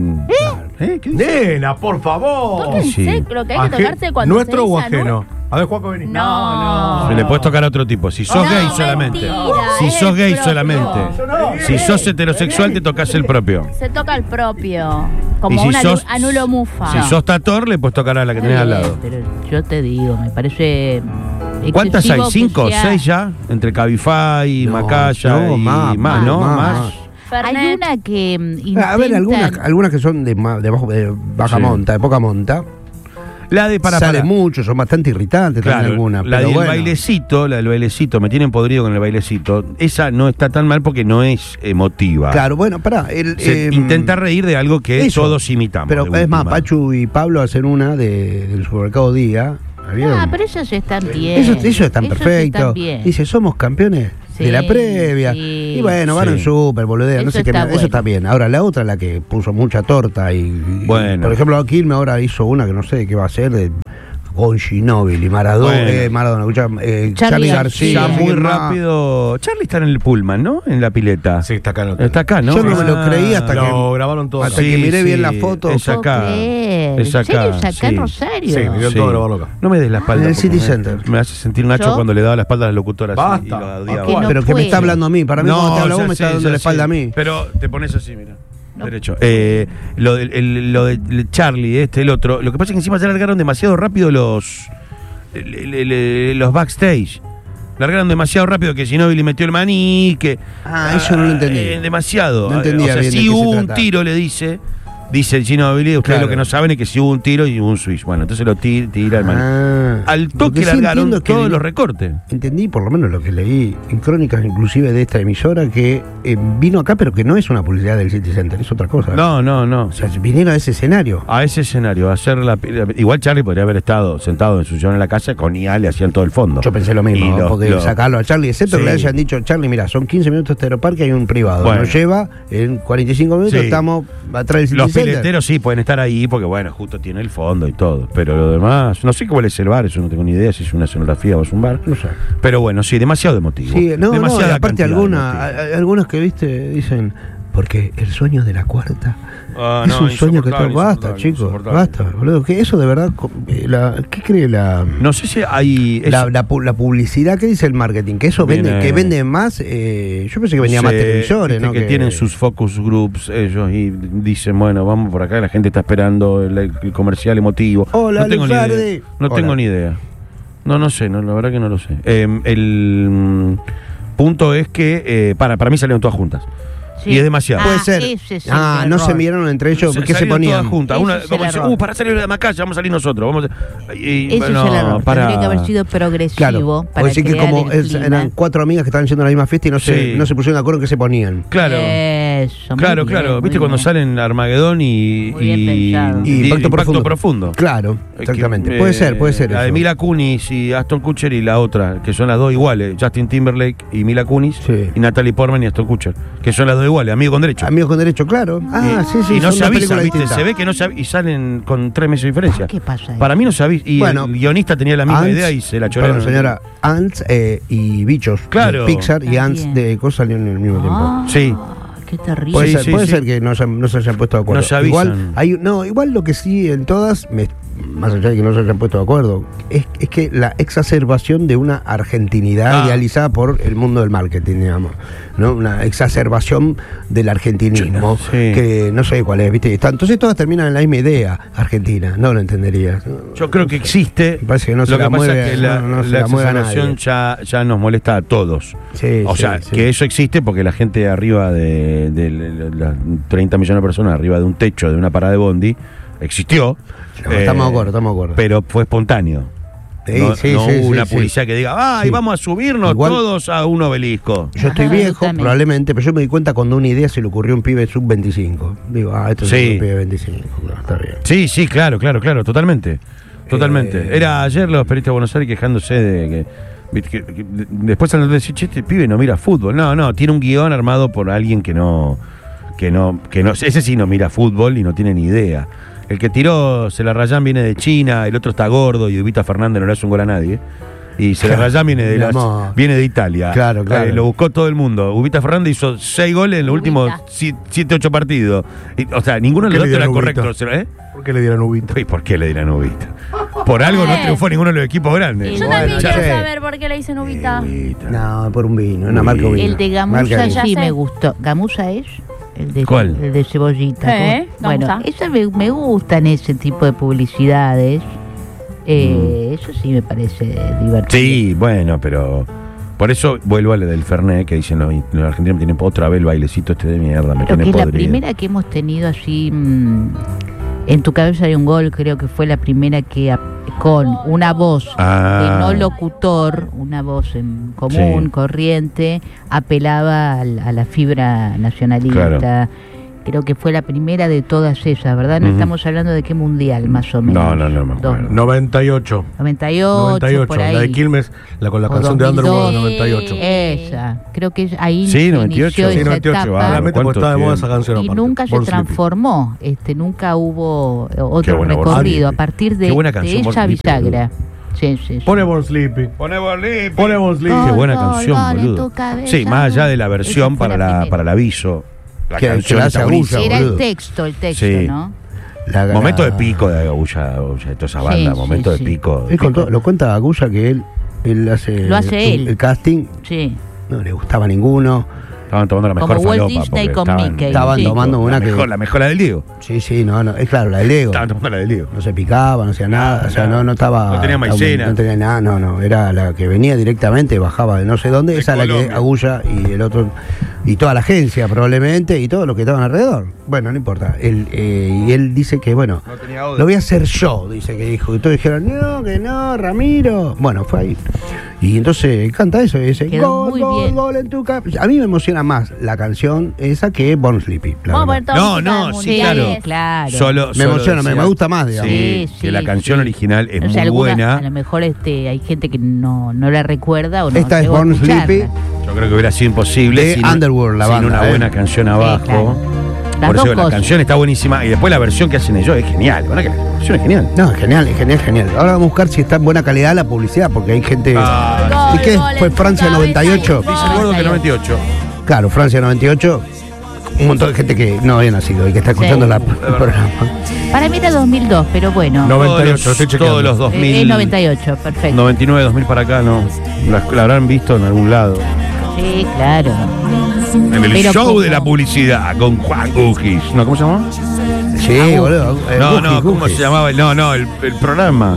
S3: ¿Qué dice?
S4: Nena, por favor.
S5: Tóquense
S3: Sí.
S5: lo que hay que tocarse cuando
S4: ¿Nuestro
S5: se
S4: o
S5: dice
S4: ajeno? A ver, Juaco, vení.
S5: No.
S3: Se le puedes tocar a otro tipo. Si sos
S5: No,
S3: gay solamente.
S5: mentira,
S3: Si
S5: es
S3: sos
S5: el
S3: gay
S5: propio.
S3: solamente. Si sos heterosexual, te tocas el propio.
S5: Se toca el propio.
S3: Y
S5: Como
S3: si
S5: un
S3: sos-
S5: anulo mufa.
S3: Si sos tator, le puedes tocar a la que tenés al lado.
S2: Pero yo te digo, me parece.
S3: ¿Cuántas hay?
S2: excesivo que
S3: ¿5 o
S2: sea-
S3: 6 ya? Entre Cabify,
S1: No,
S3: Macaya
S1: no,
S3: y
S1: más,
S3: ¿no?
S1: más.
S3: Más.
S5: Fernet.
S2: Hay una que
S1: A ver,
S2: intentan-
S1: algunas que son de baja
S3: Sí.
S1: monta, de poca monta.
S3: La de
S1: Sale mucho, son bastante irritantes también
S3: Claro,
S1: algunas.
S3: la
S1: pero
S3: del
S1: bueno.
S3: bailecito, la del bailecito, me tienen podrido con el bailecito. Esa no está tan mal porque no es emotiva.
S1: Claro, bueno, pará.
S3: Se intenta reír de algo que
S1: eso.
S3: todos imitamos.
S1: Pero
S3: de
S1: es más,
S3: última.
S1: Pachu y Pablo hacen una del supermercado Día. ¿La vieron?
S2: Ah, pero esas están bien.
S1: Eso están
S2: Esas
S1: perfectos.
S2: están bien.
S1: Dice, somos campeones
S2: Sí,
S1: de la previa.
S2: sí,
S1: Y bueno, van
S3: sí.
S1: en súper, boludean, no
S2: Eso
S1: sé qué
S2: está
S1: más. Eso
S2: bueno.
S1: está bien. Ahora, la otra, la que puso mucha torta y
S3: Bueno.
S1: por ejemplo, Quilmes ahora hizo una que no sé qué va a hacer de con Ginóbili, Maradona,
S3: Bueno.
S1: Charlie
S2: Charlie
S1: García.
S3: Ya
S2: Sí,
S3: muy
S1: ¿quién más?
S3: rápido. Charlie está en el Pullman, ¿no? En la pileta.
S4: Sí, está acá. en el hotel.
S3: Está acá, ¿no?
S1: Yo no me lo
S3: Ah,
S1: creí hasta
S4: Lo grabaron todo
S1: hasta
S4: acá.
S1: que miré bien la foto.
S3: Es acá.
S2: ¿En
S3: Es acá,
S2: serio? ¿Es acá
S3: sí.
S2: en Rosario?
S4: Sí, me dio
S3: Sí.
S4: todo grabarlo acá.
S3: No me des la espalda.
S1: En el
S3: por
S1: City
S3: favor.
S1: Center.
S3: Me hace sentir Nacho
S4: ¿Yo?
S3: cuando le daba la espalda a las locutoras.
S4: Basta.
S3: Y lo odiaba.
S2: Que no
S1: pero que me está
S2: puede.
S1: hablando a mí. Para mí, cuando te habla vos,
S3: ya
S1: me está
S3: sé,
S1: dando
S3: ya
S1: la espalda
S3: sé.
S1: a mí.
S3: Pero te pones así, mira.
S2: No.
S3: Derecho. Lo de Charlie, el otro. Lo que pasa es que encima ya largaron demasiado rápido los backstage. Largaron demasiado rápido que Ginóbili metió el maní, que...
S1: Eso no lo entendí.
S3: Demasiado.
S1: No entendía
S3: o sea,
S1: bien de
S3: si
S1: qué se
S3: hubo un
S1: trataba.
S3: tiro, le dice el Ginóbili, ustedes
S1: Claro.
S3: lo que no saben es que si hubo un tiro y hubo un switch. Bueno, entonces lo tira el maní. Al
S1: Lo
S3: toque
S1: que sí
S3: largaron
S1: entiendo es que
S3: todos los recortes.
S1: Entendí, por lo menos lo que leí en crónicas inclusive de esta emisora, que vino acá, pero que no es una publicidad del City Center, es otra cosa.
S3: No.
S1: O sea, vinieron a ese escenario.
S3: A ese escenario, a hacer igual Charlie podría haber estado sentado en su sillón en la casa, con IA le hacían todo el fondo.
S1: Yo pensé lo mismo,
S3: Y
S1: ¿no? Porque sacarlo a Charlie, excepto que
S3: Sí.
S1: le hayan dicho, Charlie, mira, son 15 minutos de Aeroparque, hay un privado.
S3: Bueno.
S1: Nos lleva, en 45 minutos
S3: Sí.
S1: estamos atrás del City
S3: Los
S1: Center.
S3: pileteros sí pueden estar ahí porque, bueno, justo tiene el fondo y todo. Pero lo demás, no sé cuál es el bar, eso no tengo ni idea si es una escenografía o es un bar.
S1: No sé.
S3: Pero bueno, sí, demasiado emotivo.
S1: Sí, no, y
S3: Demasiada
S1: aparte
S3: cantidad de emotivo.
S1: algunas que viste dicen, porque el sueño de la cuarta
S3: Ah,
S1: es
S3: no,
S1: un sueño que todo.
S3: insoportable,
S1: Basta,
S3: insoportable,
S1: chicos,
S3: insoportable.
S1: basta, boludo. Que eso de verdad, ¿qué cree la
S3: No sé si hay...
S1: la publicidad? ¿Qué dice el marketing? Que eso
S3: Viene-
S1: vende, que vende más. Yo pensé que vendía más televisores,
S3: viste
S1: ¿no?
S3: que tienen sus focus groups ellos y dicen, bueno, vamos por acá, la gente está esperando el comercial emotivo.
S1: Hola,
S3: no tengo ni
S1: Luzardi.
S3: idea. No
S1: Hola.
S3: tengo ni idea. No sé, la verdad que no lo sé. El punto es que para mí salieron todas juntas. y es demasiado.
S1: Puede ser.
S2: ese es el
S1: No se
S2: error.
S1: miraron entre ellos. ¿Qué se
S3: Salieron
S1: ponían?
S3: todas juntas.
S2: Ese
S3: Una,
S2: es el
S3: como dice,
S2: error.
S3: para salir de Macaya vamos a salir nosotros.
S2: Ese es el error. Tendría que haber sido progresivo
S1: Claro,
S2: para
S1: decir que
S2: crear
S1: como
S2: el clima.
S1: eran 4 amigas que estaban yendo a la misma fiesta y no
S3: Sí.
S1: se pusieron de acuerdo en qué se ponían.
S3: Claro.
S2: Eso, muy
S3: Claro,
S2: bien,
S3: claro.
S2: muy
S3: ¿Viste cuando
S2: bien.
S3: salen Armagedón y
S2: Muy bien pensado.
S1: Y Impacto
S3: Profundo?
S1: Claro, exactamente.
S3: Que,
S1: puede ser
S3: La de
S1: eso.
S3: Mila Kunis y Aston Kutcher y la otra, que son las dos iguales, Justin Timberlake y Mila Kunis,
S1: Sí.
S3: y Natalie Portman y Aston Kutcher, que son las dos iguales, amigos con derecho.
S1: Amigos con derecho, claro. Sí,
S3: y no
S1: son
S3: se
S1: dos
S3: avisa,
S1: películas
S3: ¿viste?
S1: distintas.
S3: Se ve que no se avisa, y salen con 3 meses de diferencia.
S2: ¿Qué pasa ahí?
S3: Para mí no se avisa. Y
S1: Bueno,
S3: el guionista tenía la misma
S1: Ants,
S3: idea y se la chorearon.
S1: Perdón, señora, Ants y Bichos
S3: Claro.
S1: de Pixar y
S2: También.
S1: Ants de cosas salieron en el mismo tiempo.
S3: Sí.
S2: Qué terrible.
S1: Puede
S3: Sí,
S1: ser,
S3: sí,
S1: puede
S3: sí.
S1: ser que no se hayan puesto de acuerdo.
S3: No se avisan.
S1: Igual lo que sí en todas, más allá de que no se hayan puesto de acuerdo, es que la exacerbación de una argentinidad idealizada por el mundo del marketing, digamos, ¿no? Una exacerbación del argentinismo,
S3: Sí.
S1: que no sé cuál es, ¿viste? Entonces todas terminan en la misma idea argentina, no lo entenderías.
S3: Yo creo que existe.
S1: Me parece que no se
S3: Lo que
S1: la
S3: pasa
S1: mueve,
S3: es que la,
S1: no se
S3: la
S1: la mueve a
S3: exacerbación ya nos molesta a todos.
S1: Sí,
S3: O
S1: sí,
S3: sea,
S1: sí.
S3: que eso existe porque la gente arriba de las 30 millones de personas, arriba de un techo, de una parada de bondi, existió.
S1: No, estamos de acuerdo.
S3: Pero fue espontáneo.
S1: Sí,
S3: no
S1: sí,
S3: no
S1: sí,
S3: hubo
S1: sí,
S3: una
S1: sí.
S3: publicidad que diga, ¡ay,
S1: Sí.
S3: vamos a subirnos
S1: Igual-
S3: todos a un obelisco!
S1: Yo estoy
S2: Ajá,
S1: viejo,
S2: también.
S1: probablemente, pero yo me di cuenta cuando una idea se le ocurrió a un pibe sub-25. Digo, esto es
S3: Sí.
S1: un pibe de 25. No, está bien.
S3: Sí, claro, totalmente. Totalmente. Era ayer los periodistas de Buenos Aires quejándose de que después al decir, che, este pibe no mira fútbol. No, tiene un guión armado por alguien que no, ese sí no mira fútbol y no tiene ni idea. El que tiró Celarrayán viene de China, el otro está gordo y Ubita Fernández no le hace un gol a nadie. Y Celarrayán viene viene de Italia.
S1: Claro.
S3: Lo buscó todo el mundo. Ubita Fernández hizo 6 goles en los últimos
S5: Ubita.
S3: 7, 8 partidos. O sea, ninguno de los
S4: ¿Qué le
S3: dos era
S4: dieron
S3: correcto.
S4: Ubita?
S3: ¿Eh?
S4: ¿Por qué le dieron Ubita?
S3: ¿Y por qué le dirán Ubita? Por algo no triunfó ninguno de los equipos grandes.
S5: Yo
S1: Bueno,
S5: también
S1: ya
S5: quiero
S1: sé.
S5: saber por qué le dicen Ubita.
S1: No, por un vino, una marca vino.
S2: El de
S1: Marca
S2: Gamuza
S1: vino.
S5: Ya
S2: sí
S5: sé.
S2: me gustó. ¿Gamuza es? El de,
S3: ¿Cuál?
S2: El de Cebollita.
S5: ¿Eh?
S2: Bueno,
S5: Gamuza.
S2: eso me gustan ese tipo de publicidades. Eso sí me parece divertido.
S3: Sí, bueno, pero por eso vuelvo a lo del Fernet, que dicen los argentinos tienen otra vez el bailecito este de mierda, me
S2: Creo
S3: tiene
S2: que es la
S3: podrido.
S2: primera que hemos tenido así. En tu cabeza hay un gol, creo que fue la primera que con una voz de no locutor, una voz en común,
S3: Sí.
S2: corriente, apelaba a la fibra nacionalista.
S3: Claro.
S2: Creo que fue la primera de todas esas, ¿verdad? No
S3: Ujú.
S2: estamos hablando de qué mundial, más o menos.
S3: No me acuerdo.
S4: 98.
S2: 98, por ahí.
S4: La de Quilmes, con la
S2: O
S4: canción de
S2: 2002.
S4: Underworld 98.
S2: Esa, creo que ahí
S3: Sí,
S2: se
S3: 98.
S2: inició
S3: Sí,
S2: esa
S4: 98,
S2: etapa.
S4: claramente porque
S3: ¿Cuánto
S4: estaba de moda
S3: tiempo?
S4: esa canción.
S2: Y
S4: aparte.
S2: nunca se
S4: Born Sleepy.
S2: transformó, nunca hubo
S3: Qué
S2: otro
S3: buena Born
S2: recorrido a
S3: Sleepy.
S2: partir
S3: Qué
S2: de
S3: buena canción, Born
S2: esa
S3: Sleepy,
S2: bisagra. Sí.
S4: Pone Born Sleepy.
S3: Pone Borlí.
S4: Pone Born Sleepy.
S3: Qué buena
S2: Gol,
S3: canción,
S2: gol en
S3: boludo.
S2: tu cabeza,
S3: Sí, más allá de la
S2: gol.
S3: versión
S2: Esa fue
S3: para
S2: la
S3: la
S2: primera.
S3: para el aviso. La
S1: Que
S3: canción
S1: la
S3: está
S1: hace
S3: buenísima.
S1: Agulla,
S2: Era el
S1: boludo.
S2: texto,
S3: Sí.
S2: ¿no?
S3: Momento de pico de Agulla, de toda esa banda,
S2: Sí,
S3: momento
S2: sí,
S3: de pico.
S1: Él contó- lo cuenta Agulla que él hace,
S2: Lo hace él.
S1: el casting,
S2: Sí.
S1: no le gustaba ninguno.
S3: Estaban tomando la mejor
S2: Como Walt
S3: falopa.
S2: Disney
S3: porque
S2: con Mickey.
S1: Estaban
S2: Sí.
S1: tomando una
S3: la mejor la del Diego.
S1: Sí, no, es claro, la de Lego.
S3: Estaban tomando la del Diego.
S1: No se picaba, no hacía nada, o sea,
S3: nada.
S1: no estaba.
S3: No tenía maicena.
S1: No tenía nada, no, era la que venía directamente, bajaba de no sé dónde,
S3: De
S1: esa es la que
S3: Colombia.
S1: Agulla y el otro, y toda la agencia probablemente, y todos los que estaban alrededor. Bueno, no importa. Y él dice que, bueno,
S3: No tenía audio.
S1: lo voy a hacer yo, dice que dijo. Y todos dijeron, no, que no, Ramiro. Bueno, fue ahí. Y entonces canta eso y dice,
S2: Quedó muy bien.
S1: gol en tu cap. A mí me emociona más la canción esa que Born Sleepy. la
S5: Vamos a
S1: verdad.
S5: poner toda
S3: No,
S5: música
S3: no,
S5: de
S3: sí,
S5: mundiales.
S2: claro.
S1: Me emociona, me gusta más, digamos.
S3: Sí,
S2: Sí,
S3: que la
S2: sí,
S3: canción
S2: sí.
S3: original es
S2: O sea,
S3: muy
S2: alguna-
S3: buena.
S2: A lo mejor hay gente que no la recuerda o no.
S1: Esta es
S2: llegó a
S1: Born
S2: escucharla.
S1: Sleepy.
S3: Yo creo que hubiera sido imposible
S1: De
S3: sin,
S1: Underworld, la
S3: sin
S1: banda,
S3: una buena canción abajo.
S2: claro. Las
S3: Por eso
S2: dos
S3: la
S2: cosas.
S3: canción está buenísima y después la versión que hacen ellos es genial. ¿Verdad que la canción es genial?
S1: No, es genial. Ahora vamos a buscar si está en buena calidad la publicidad, porque hay gente.
S3: Ah,
S1: ¿Y qué?
S5: Gol
S1: ¿Fue
S5: en tu
S1: Francia
S5: cabeza
S1: 98?
S5: y gol.
S3: Dice el gordo que 98.
S1: Claro, Francia 98. Un montón de gente que no había nacido y que está escuchando
S2: Sí.
S1: el programa.
S2: Para mí era 2002, pero bueno.
S4: 98, estoy chequeando.
S3: Todos los 2000.
S2: Es 98, perfecto.
S3: 99, 2000 para acá, no. La habrán visto en algún lado.
S2: Sí, claro.
S3: En el
S2: Pero
S3: show
S2: como-
S3: de la publicidad con Juan Gugis. ¿No? ¿Cómo se llama?
S1: Sí, boludo.
S3: ¿Cómo se llamaba? El programa.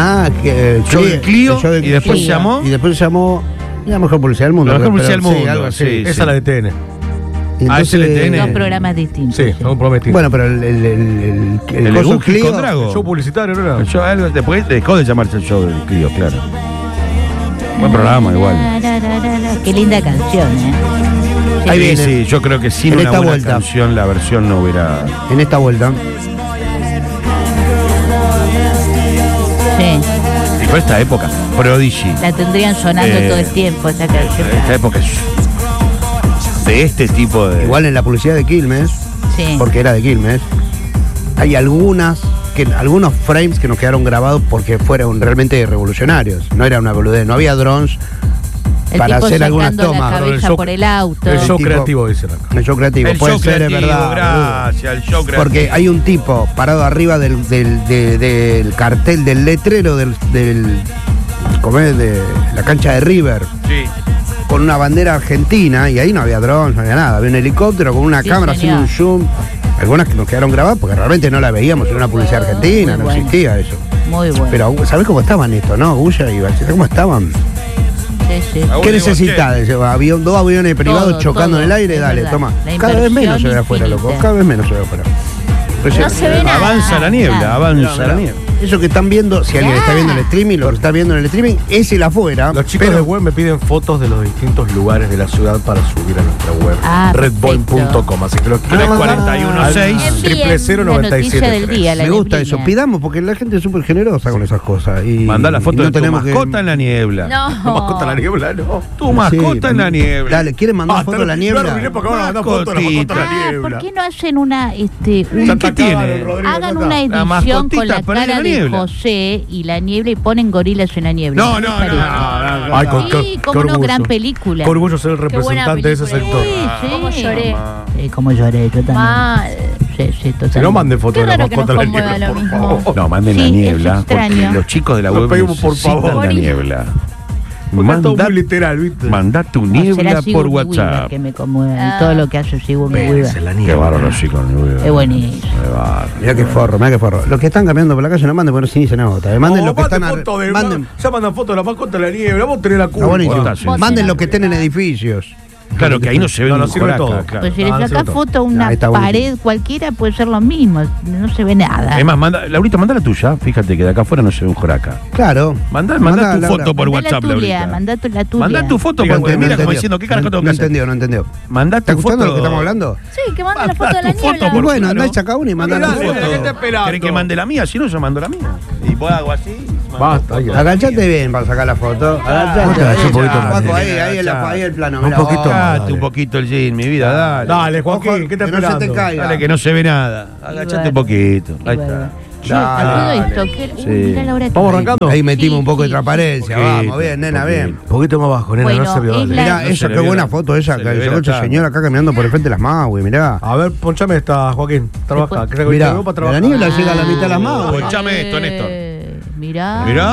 S1: Que
S3: Show del Clio,
S1: el show del
S3: y después
S1: Clio.
S3: se llamó-
S1: Y después se llamó la mejor publicidad del mundo.
S3: La mejor
S1: pero
S3: publicidad del mundo,
S1: algo así.
S3: sí.
S4: Esa es la de TN.
S3: ese le tiene.
S2: Dos programas distintos.
S4: Sí, son programas distintos.
S1: Bueno, pero el
S3: de
S1: coso
S3: Guki
S1: Clio,
S3: con Drago.
S4: El show publicitario, ¿no era?
S3: El show, después dejó de llamarse el show del Clio, claro. Buen programa, igual.
S2: Qué linda canción, ¿eh?
S1: Ahí viene.
S3: Sí, yo creo que sin
S1: En
S3: una
S1: esta
S3: buena
S1: vuelta.
S3: canción la versión no hubiera.
S1: en esta vuelta.
S2: Sí.
S3: Y fue esta época, Prodigy.
S2: La tendrían sonando todo el tiempo esta canción.
S3: Esta época es de este tipo de.
S1: Igual en la publicidad de Quilmes,
S2: Sí.
S1: porque era de Quilmes, hay algunos frames que nos quedaron grabados porque fueron realmente revolucionarios. No era una boludez, no había drones
S2: El
S1: para
S2: tipo
S1: hacer algunas
S2: sacando
S1: tomas.
S2: la
S4: El
S2: cabeza
S4: show-
S2: por el auto.
S4: El show
S1: tipo-
S4: creativo, dicen acá.
S1: El show creativo,
S3: El
S1: puede
S3: show
S1: ser,
S3: creativo,
S1: es verdad.
S3: gracias, el show creativo.
S1: Porque hay un tipo parado arriba del cartel, del letrero ¿cómo es? De la cancha de River,
S3: Sí.
S1: con una bandera argentina, y ahí no había drones, no había nada. Había un helicóptero con una
S2: Sí,
S1: cámara haciendo
S2: señor.
S1: un zoom. Algunas que nos quedaron grabadas porque realmente no la veíamos, era una publicidad argentina,
S2: Muy
S1: no
S2: bueno.
S1: existía eso.
S2: Muy bueno.
S1: Pero ¿sabés cómo estaban esto, no? Guya y Bacheta, ¿cómo estaban?
S2: Sí, sí.
S3: Ah,
S1: ¿Qué
S3: digo,
S1: necesitas? Dos aviones privados
S2: Todo,
S1: chocando
S2: todo,
S1: en el aire,
S2: es
S1: dale,
S2: verdad.
S1: toma.
S2: La
S1: Cada vez menos
S2: inversión
S1: se ve afuera,
S2: infinita.
S1: loco. Cada vez menos se ve afuera.
S5: No se ve nada.
S3: Avanza la niebla,
S2: Nada.
S3: avanza la niebla.
S1: Eso que están viendo, si alguien está viendo el streaming, lo que está viendo en el streaming es el afuera.
S4: Los chicos de
S1: pero
S4: web me piden fotos de los distintos lugares de la ciudad para subir a nuestra web.
S2: Ah,
S4: redboy.com. Así que los quiero
S3: 341-6.
S2: Envíen la noticia del día, la
S1: me gusta
S2: neblina.
S1: eso. Pidamos, porque la gente es súper generosa con esas cosas. Y,
S3: Mandá la
S1: y
S3: foto
S1: no
S3: de tu
S1: tenemos que-
S3: mascota en la niebla.
S5: No.
S4: mascota la niebla, no.
S3: Tu mascota en la niebla.
S1: Dale, ¿quieren mandar foto de la niebla?
S4: Lo arruiné porque ahora mandan foto de la mascota de la
S2: Ah,
S4: niebla.
S2: ¿por qué no hacen una,
S3: ¿Y
S4: Ya
S3: qué
S4: está
S3: tiene?
S4: acabado, Rodrigo,
S2: hagan
S4: ya
S2: una
S4: está.
S3: La
S2: edición
S3: mascotita
S2: con la
S3: para
S2: cara
S3: la
S2: de
S3: niebla.
S2: José y la niebla y ponen gorilas en la niebla?
S3: No,
S2: ¿Qué
S3: no,
S2: les parece?
S3: no.
S4: Ay,
S2: Sí, como una gran película.
S4: Qué orgullo ser el
S5: Qué buena
S4: representante de ese
S5: película.
S4: sector.
S2: Sí,
S5: ¿Cómo
S2: sí.
S5: lloré?
S2: Como lloré, yo también.
S5: Mal.
S2: Sí, sí, totalmente.
S4: Si no, manden fotos
S5: Qué
S4: de la
S5: raro que
S4: mascota de
S5: nos
S4: la
S5: conmueva
S4: niebla,
S5: lo
S4: por
S5: mismo.
S4: favor.
S3: No, manden la
S2: Sí,
S3: niebla,
S2: es extraño.
S3: porque los chicos de la
S4: Lo
S3: web
S4: pedimos, por
S3: necesitan
S4: favor.
S3: la niebla.
S4: Porque es todo
S3: Manda,
S4: muy literal, ¿viste?
S3: manda tu
S2: No,
S3: niebla
S2: será
S3: por
S2: Sigourney Weaver
S3: WhatsApp.
S2: que me conmueve.
S5: Ah.
S2: Y todo lo que hace Sigourney
S4: Esa es
S2: Weaver.
S4: la
S3: Qué
S4: niebla.
S3: bárbaro, chicos.
S2: Es buenísimo.
S3: Qué bárbaro.
S1: Mirá qué forro, mirá qué forro. Los que están cambiando por la calle no manden, porque si ni se nota. Manden
S4: No,
S1: los que están.
S4: foto de
S1: Manden.
S4: ya mandan fotos de la mascota de la niebla. Vos tenés la
S1: Está
S4: culpa.
S1: buenísimo.
S3: Está
S1: Manden
S5: bien.
S1: los que estén en edificios.
S3: Claro que ahí no se ve
S4: No, no
S3: un
S4: sirve
S3: joraca,
S4: todo.
S3: claro.
S2: Pues si le
S4: Ah,
S2: sacás
S4: cierto.
S2: foto a una
S1: Ahí está
S2: pared
S1: buenísimo.
S2: cualquiera puede ser lo mismo. No se ve nada.
S3: Es más, Laurita, manda la tuya. Fíjate que de acá afuera no se ve un joraca.
S1: Claro.
S3: Mandá tu
S1: Laura.
S3: foto por
S2: Mandá
S3: WhatsApp,
S2: la tuya,
S3: Laurita.
S2: mandá la tuya.
S3: Mandá tu foto
S1: No
S3: porque
S1: entendió,
S3: mira
S1: no
S3: como
S1: entendió.
S3: diciendo, ¿qué carajo tengo que
S1: No
S3: hacer?
S1: entendió, no entendió.
S3: Mandá
S1: ¿Está
S3: tu
S1: escuchando
S3: foto.
S1: lo que estamos hablando?
S5: Sí, que manden la
S3: Mandá
S5: foto de la
S3: tu foto
S5: niebla.
S3: por-
S1: Bueno, andá y
S3: claro.
S1: saca una y mandá tu
S4: Mandá,
S1: foto.
S4: ¿qué te esperando?
S3: ¿Querés que mande la mía? Si no, yo mando la mía. Y vos hago así.
S4: Basta, ya.
S1: Agachate bien para sacar la foto. Agachate.
S4: Agachate un poquito más.
S1: Juaco, ahí el plano.
S4: Un
S1: mirá,
S4: poquito
S1: vos.
S4: más.
S3: Agachate un poquito el jean, mi vida, dale.
S4: Dale, Joaquín, ¿qué te
S1: que no se te
S4: esperando?
S1: caiga.
S3: Dale, que no se ve nada. Agachate un poquito. Ahí está.
S2: Che, a todo
S1: Dale.
S2: esto, que,
S3: Sí.
S2: mirá la hora que-
S4: Vamos arrancando.
S1: Ahí metimos
S2: Sí,
S1: un poco de
S2: sí,
S1: transparencia.
S3: sí.
S1: Vamos, bien, nena, bien.
S3: Poquito.
S4: Un poquito más abajo, nena,
S2: Bueno,
S4: no se vio.
S2: es
S4: dale.
S2: la-
S1: Mirá,
S3: No
S1: esa,
S3: se le
S1: qué
S3: ve
S1: buena
S3: la-
S1: foto esa,
S3: se
S1: que
S3: le ve
S1: llegó
S3: la
S1: ese
S3: tanga.
S1: señor acá caminando por el frente de las Maui, mirá.
S4: A ver, ponchame esta, Joaquín. Trabaja.
S2: Después-
S4: Que se
S1: Mirá,
S4: para
S1: de
S4: trabajar.
S1: la niebla llega a la mitad de las Maui.
S3: Ponchame esto, Néstor.
S2: Mirá.
S3: Mirá.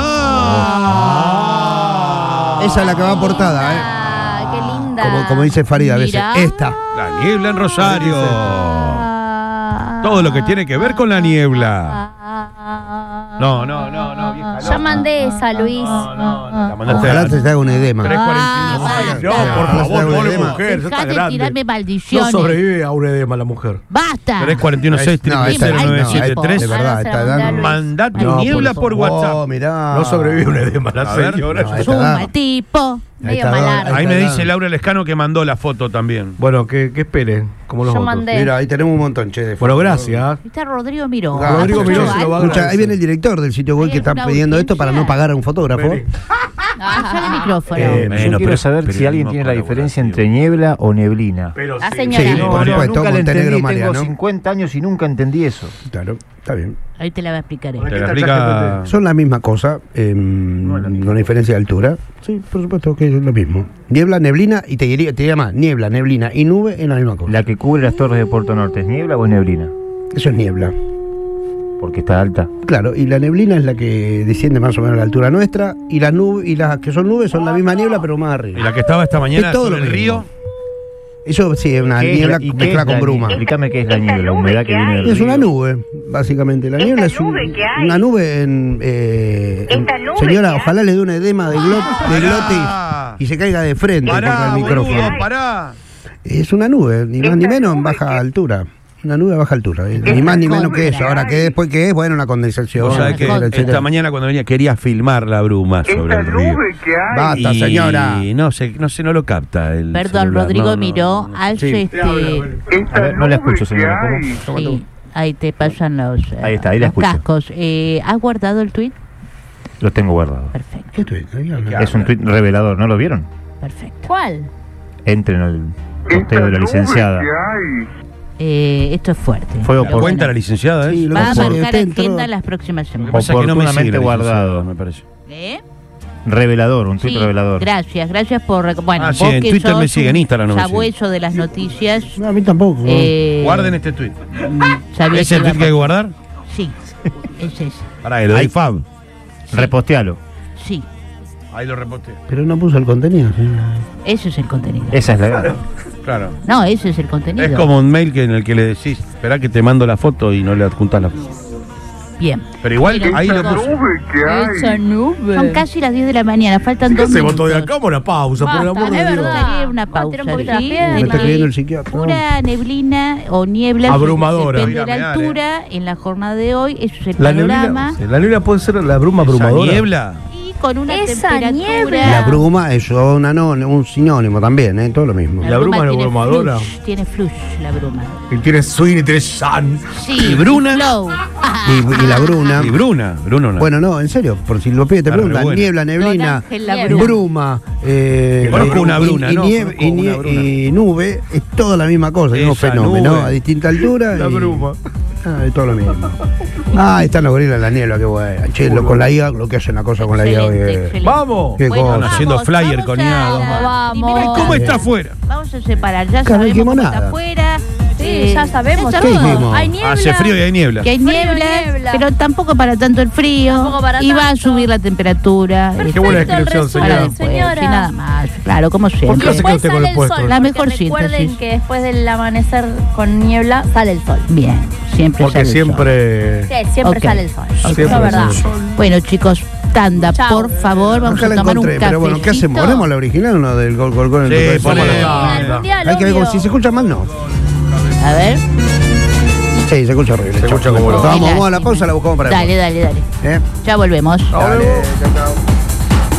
S1: Esa es la que va portada, ¿eh?
S5: Ah, qué linda.
S1: Como dice Farida a veces.
S2: Mirá.
S1: Esta.
S3: La niebla en Rosario.
S2: Ah.
S3: Todo lo que tiene que ver con la niebla. No, vieja.
S5: Ya mandé esa, Luis.
S3: La mandaste
S1: Ojalá
S3: a-
S1: se te haga un edema.
S3: 3:41.
S2: basta.
S4: No, por favor,
S1: Ojalá
S4: pobre
S1: se haga
S4: mujer, ya está
S2: Dejate de
S4: grande.
S2: tirarme
S4: No
S2: maldiciones.
S4: sobrevive a un edema la mujer.
S2: ¡Basta!
S3: 341-6
S1: No, esta-
S3: 00973.
S1: de verdad,
S5: Ah, no se
S1: está
S5: la mandé a
S1: dando.
S5: Luis.
S3: Mandá tu
S4: No,
S3: niebla por
S1: Oh,
S3: WhatsApp.
S1: mirá.
S4: No sobrevive a un edema la
S3: A ver.
S4: señora.
S1: No,
S2: Es un mal tipo.
S1: Ahí
S5: Medio
S1: está,
S5: malar.
S3: Ahí me
S1: está
S3: dice Laura Lescano que mandó la foto también.
S4: Bueno, que esperen. Como los
S5: Yo
S4: otros.
S5: mandé.
S1: Mira, ahí tenemos un montón, che. de
S4: Bueno,
S1: fotos.
S4: gracias.
S2: Está Rodrigo Miró.
S1: Ah, Rodrigo
S2: ¿Has
S1: Miró
S2: hecho
S1: se
S4: lo va a
S2: algo?
S1: Escucha, ahí viene el director del sitio web
S2: ¿Hay
S1: que está
S2: alguna
S1: pidiendo esto para no
S2: urgencia?
S1: pagar a un fotógrafo.
S4: Vení.
S2: Pasá el micrófono.
S3: Bueno,
S6: Yo quiero
S3: pero-
S6: saber
S3: pero
S6: si alguien
S3: no
S6: tiene la diferencia
S3: colaborativo.
S6: entre niebla o neblina.
S4: Pero
S5: La
S4: sí.
S5: señora.
S1: Sí,
S5: No,
S1: por supuesto,
S6: nunca la
S1: Montenegro
S6: entendí,
S1: Mariano.
S6: tengo 50 años y nunca entendí eso.
S1: Claro, está bien.
S2: Ahí te la va a explicar él.
S3: Te la
S4: está
S3: explica.
S1: Son la misma cosa, con una diferencia de altura. Sí, por supuesto que es lo mismo. Niebla, neblina, y te diría más, niebla, neblina y nube es la misma cosa.
S6: ¿La que cubre las torres de Puerto Norte es niebla o es neblina?
S1: Eso es niebla.
S6: Porque está alta.
S1: Claro, y la neblina es la que desciende más o menos a la altura nuestra, y las nubes, y las que son nubes son la misma niebla, pero más
S3: Y
S1: arriba.
S3: la que estaba esta mañana
S1: Es todo
S3: sobre
S1: lo
S3: el
S1: mismo.
S3: río.
S1: Eso sí, es una
S6: ¿Qué es
S1: niebla
S6: la- y qué
S1: mezclada
S6: es
S1: con
S6: la
S1: bruma.
S6: niebla? Explícame qué es la niebla, la humedad que viene del
S1: Es una
S6: río.
S1: nube, básicamente. La niebla es una nube señora, ojalá le dé un edema de glotis y se caiga de frente contra
S3: Pará,
S1: el micrófono.
S3: boludo, pará.
S1: Es una nube, ni más ni menos en baja altura. Una nube a baja altura, ni más ni menos que eso. Ahora, ¿qué después qué es? Bueno, una condensación.
S3: Vos sabés que esta mañana cuando venía quería filmar la bruma sobre el río.
S1: Basta, señora.
S3: Y no lo capta el
S2: Perdón,
S3: celular.
S2: Rodrigo
S3: No.
S2: miró al
S1: Sí.
S6: A ver, no la escucho, señora. ¿Cómo?
S2: Sí, ahí te pasan los,
S6: Ahí está, ahí la
S2: los
S6: escucho.
S2: cascos. ¿Has guardado el tuit?
S6: Lo tengo guardado.
S2: Perfecto,
S1: ¿Qué estoy?
S6: Es un tuit revelador, ¿no lo vieron?
S2: perfecto.
S5: ¿Cuál?
S6: Entren al posteo de la licenciada.
S2: Esto es fuerte.
S6: Fue
S2: Pero
S6: oportuno.
S3: ¿Cuenta la licenciada?
S1: Sí, lo
S2: Va a
S1: que pasa es que
S2: marcar
S1: usted entró-
S2: agenda las próximas
S3: Lo que
S2: semanas.
S3: pasa es que no me sigue
S6: Oportunamente
S3: la
S6: guardado.
S3: licenciada, me parece.
S2: ¿Eh?
S6: Revelador, un tuit
S2: Sí,
S6: revelador.
S2: gracias por... Bueno,
S3: Sí,
S2: vos
S3: en
S2: que
S3: Twitter
S2: sos
S3: me sigue, en Instagram no
S2: un
S3: me sigue.
S2: sabueso de las noticias.
S1: No, a mí tampoco.
S3: Guarden este tweet.
S2: ¿Sabés
S3: ¿Es el
S2: iba a
S3: tweet que hay que guardar?
S2: Sí, es ese.
S3: Pará, lo doy Fab.
S6: Repostealo.
S2: Sí,
S3: Ahí lo reposté.
S1: Pero no puso el contenido. ¿Sí?
S2: ese es el contenido.
S6: Esa es la.
S3: Claro.
S2: No, ese es el contenido.
S3: Es como un mail en el que le decís, esperá que te mando la foto y no le adjuntas la foto.
S2: Bien.
S3: Pero igual
S2: Mira,
S3: ahí lo
S2: perdón.
S3: puse.
S5: Esa nube.
S2: Son casi las 10 de la mañana, faltan
S4: ¿Qué
S2: 2
S4: hacemos
S2: minutos.
S4: todo de acá? Una pausa, por el
S5: Basta,
S4: amor de
S5: es
S4: Dios.
S5: verdad.
S2: Gustaría una
S5: Vamos a tirar
S2: pausa,
S5: un poquito las
S2: ¿sí?
S5: piernas.
S1: Me está
S2: Entre
S1: escribiendo el psiquiatra.
S2: pura neblina o niebla.
S4: Abrumadora.
S2: Depende de la
S3: Mira,
S2: altura. En la jornada de hoy, eso es el
S4: La
S2: panorama.
S4: neblina puede ser la bruma
S3: Esa
S4: abrumadora.
S3: niebla.
S2: Y con una
S5: Esa
S2: temperatura.
S5: niebla.
S1: La bruma es un sinónimo también, ¿eh? Todo lo mismo.
S4: La bruma es
S2: tiene
S4: abrumadora.
S2: flush, tiene flush la bruma.
S4: Y tiene swing y tiene sun.
S2: Sí,
S3: ¿Y Bruna?
S2: flow.
S1: Y la bruna.
S3: Y Bruna. Bruno no.
S1: Bueno, no, en serio, por si los pibes te
S3: Está re
S1: preguntan,
S3: bueno.
S1: niebla,
S2: Don
S1: neblina,
S2: Ángel, la
S5: Niebla.
S2: bruma.
S1: bruma,
S3: Conozco una bruna, ¿no? Conozco una bruna.
S1: y nube, es toda la misma cosa, el mismo
S3: Esa
S1: fenómeno,
S3: nube.
S1: a distinta altura.
S4: La
S1: y-
S4: bruma.
S1: Es todo lo mismo. Ahí están los gorilas en la niebla, qué bueno. Che, con la IA, lo que hacen la cosa con la IA hoy.
S2: Excelente,
S1: es-
S2: excelente.
S4: ¡Vamos!
S1: Qué
S2: Bueno,
S1: cosa.
S3: Están haciendo
S2: vamos,
S3: flyer
S2: vamos
S3: con
S2: a
S3: IA,
S2: la
S5: vamos.
S2: primera
S3: ¿Cómo
S2: etapa.
S3: está afuera?
S2: Vamos a separar, ya
S1: Claro, no
S2: sabemos
S1: dijimos
S2: cómo está
S1: nada.
S2: afuera.
S5: Sí, ya sabemos
S2: ya
S1: ¿Qué
S5: todo.
S1: dijimos?
S5: Hay niebla.
S3: Hace frío y hay niebla.
S2: que hay
S5: Frío,
S2: niebla,
S5: niebla.
S2: pero tampoco para tanto el frío.
S5: Tampoco para
S2: y va a
S5: tanto.
S2: subir la temperatura.
S4: Qué buena
S5: Perfecto, el
S4: descripción,
S5: resumen,
S2: Para
S4: señora.
S2: después,
S5: señora.
S2: y nada más. Claro, como
S4: ¿Por qué
S2: siempre.
S4: no se queda
S5: Después
S4: usted con
S5: sale
S4: los
S5: el
S4: puestos?
S5: sol.
S2: La
S5: porque
S2: mejor
S5: recuerden
S2: síntesis.
S5: que después del amanecer con niebla sale el sol.
S2: Bien, siempre
S4: Porque
S2: sale el sol.
S4: siempre.
S5: Sí, siempre
S2: Ok.
S5: sale el sol.
S4: Siempre
S5: Eso es verdad.
S4: sale el sol.
S2: Bueno, chicos, tanda,
S5: Chao.
S2: por favor, vamos
S1: Acá
S2: a
S1: la
S2: tomar un
S1: encontré,
S2: cafecito.
S1: pero bueno, ¿qué hacemos? ¿Ponemos la original o no del gol gol gol?
S3: Sí, ponela.
S5: El mundial,
S1: Hay que ver
S5: obvio.
S1: si se escucha mal, no.
S2: A ver.
S1: Sí, se escucha horrible.
S4: Se escucha como
S1: Vamos,
S4: lo-
S1: vamos a la pausa, la buscamos para
S2: Dale, dale, dale.
S1: ¿Eh?
S2: Ya volvemos.
S1: Dale, chao, chao.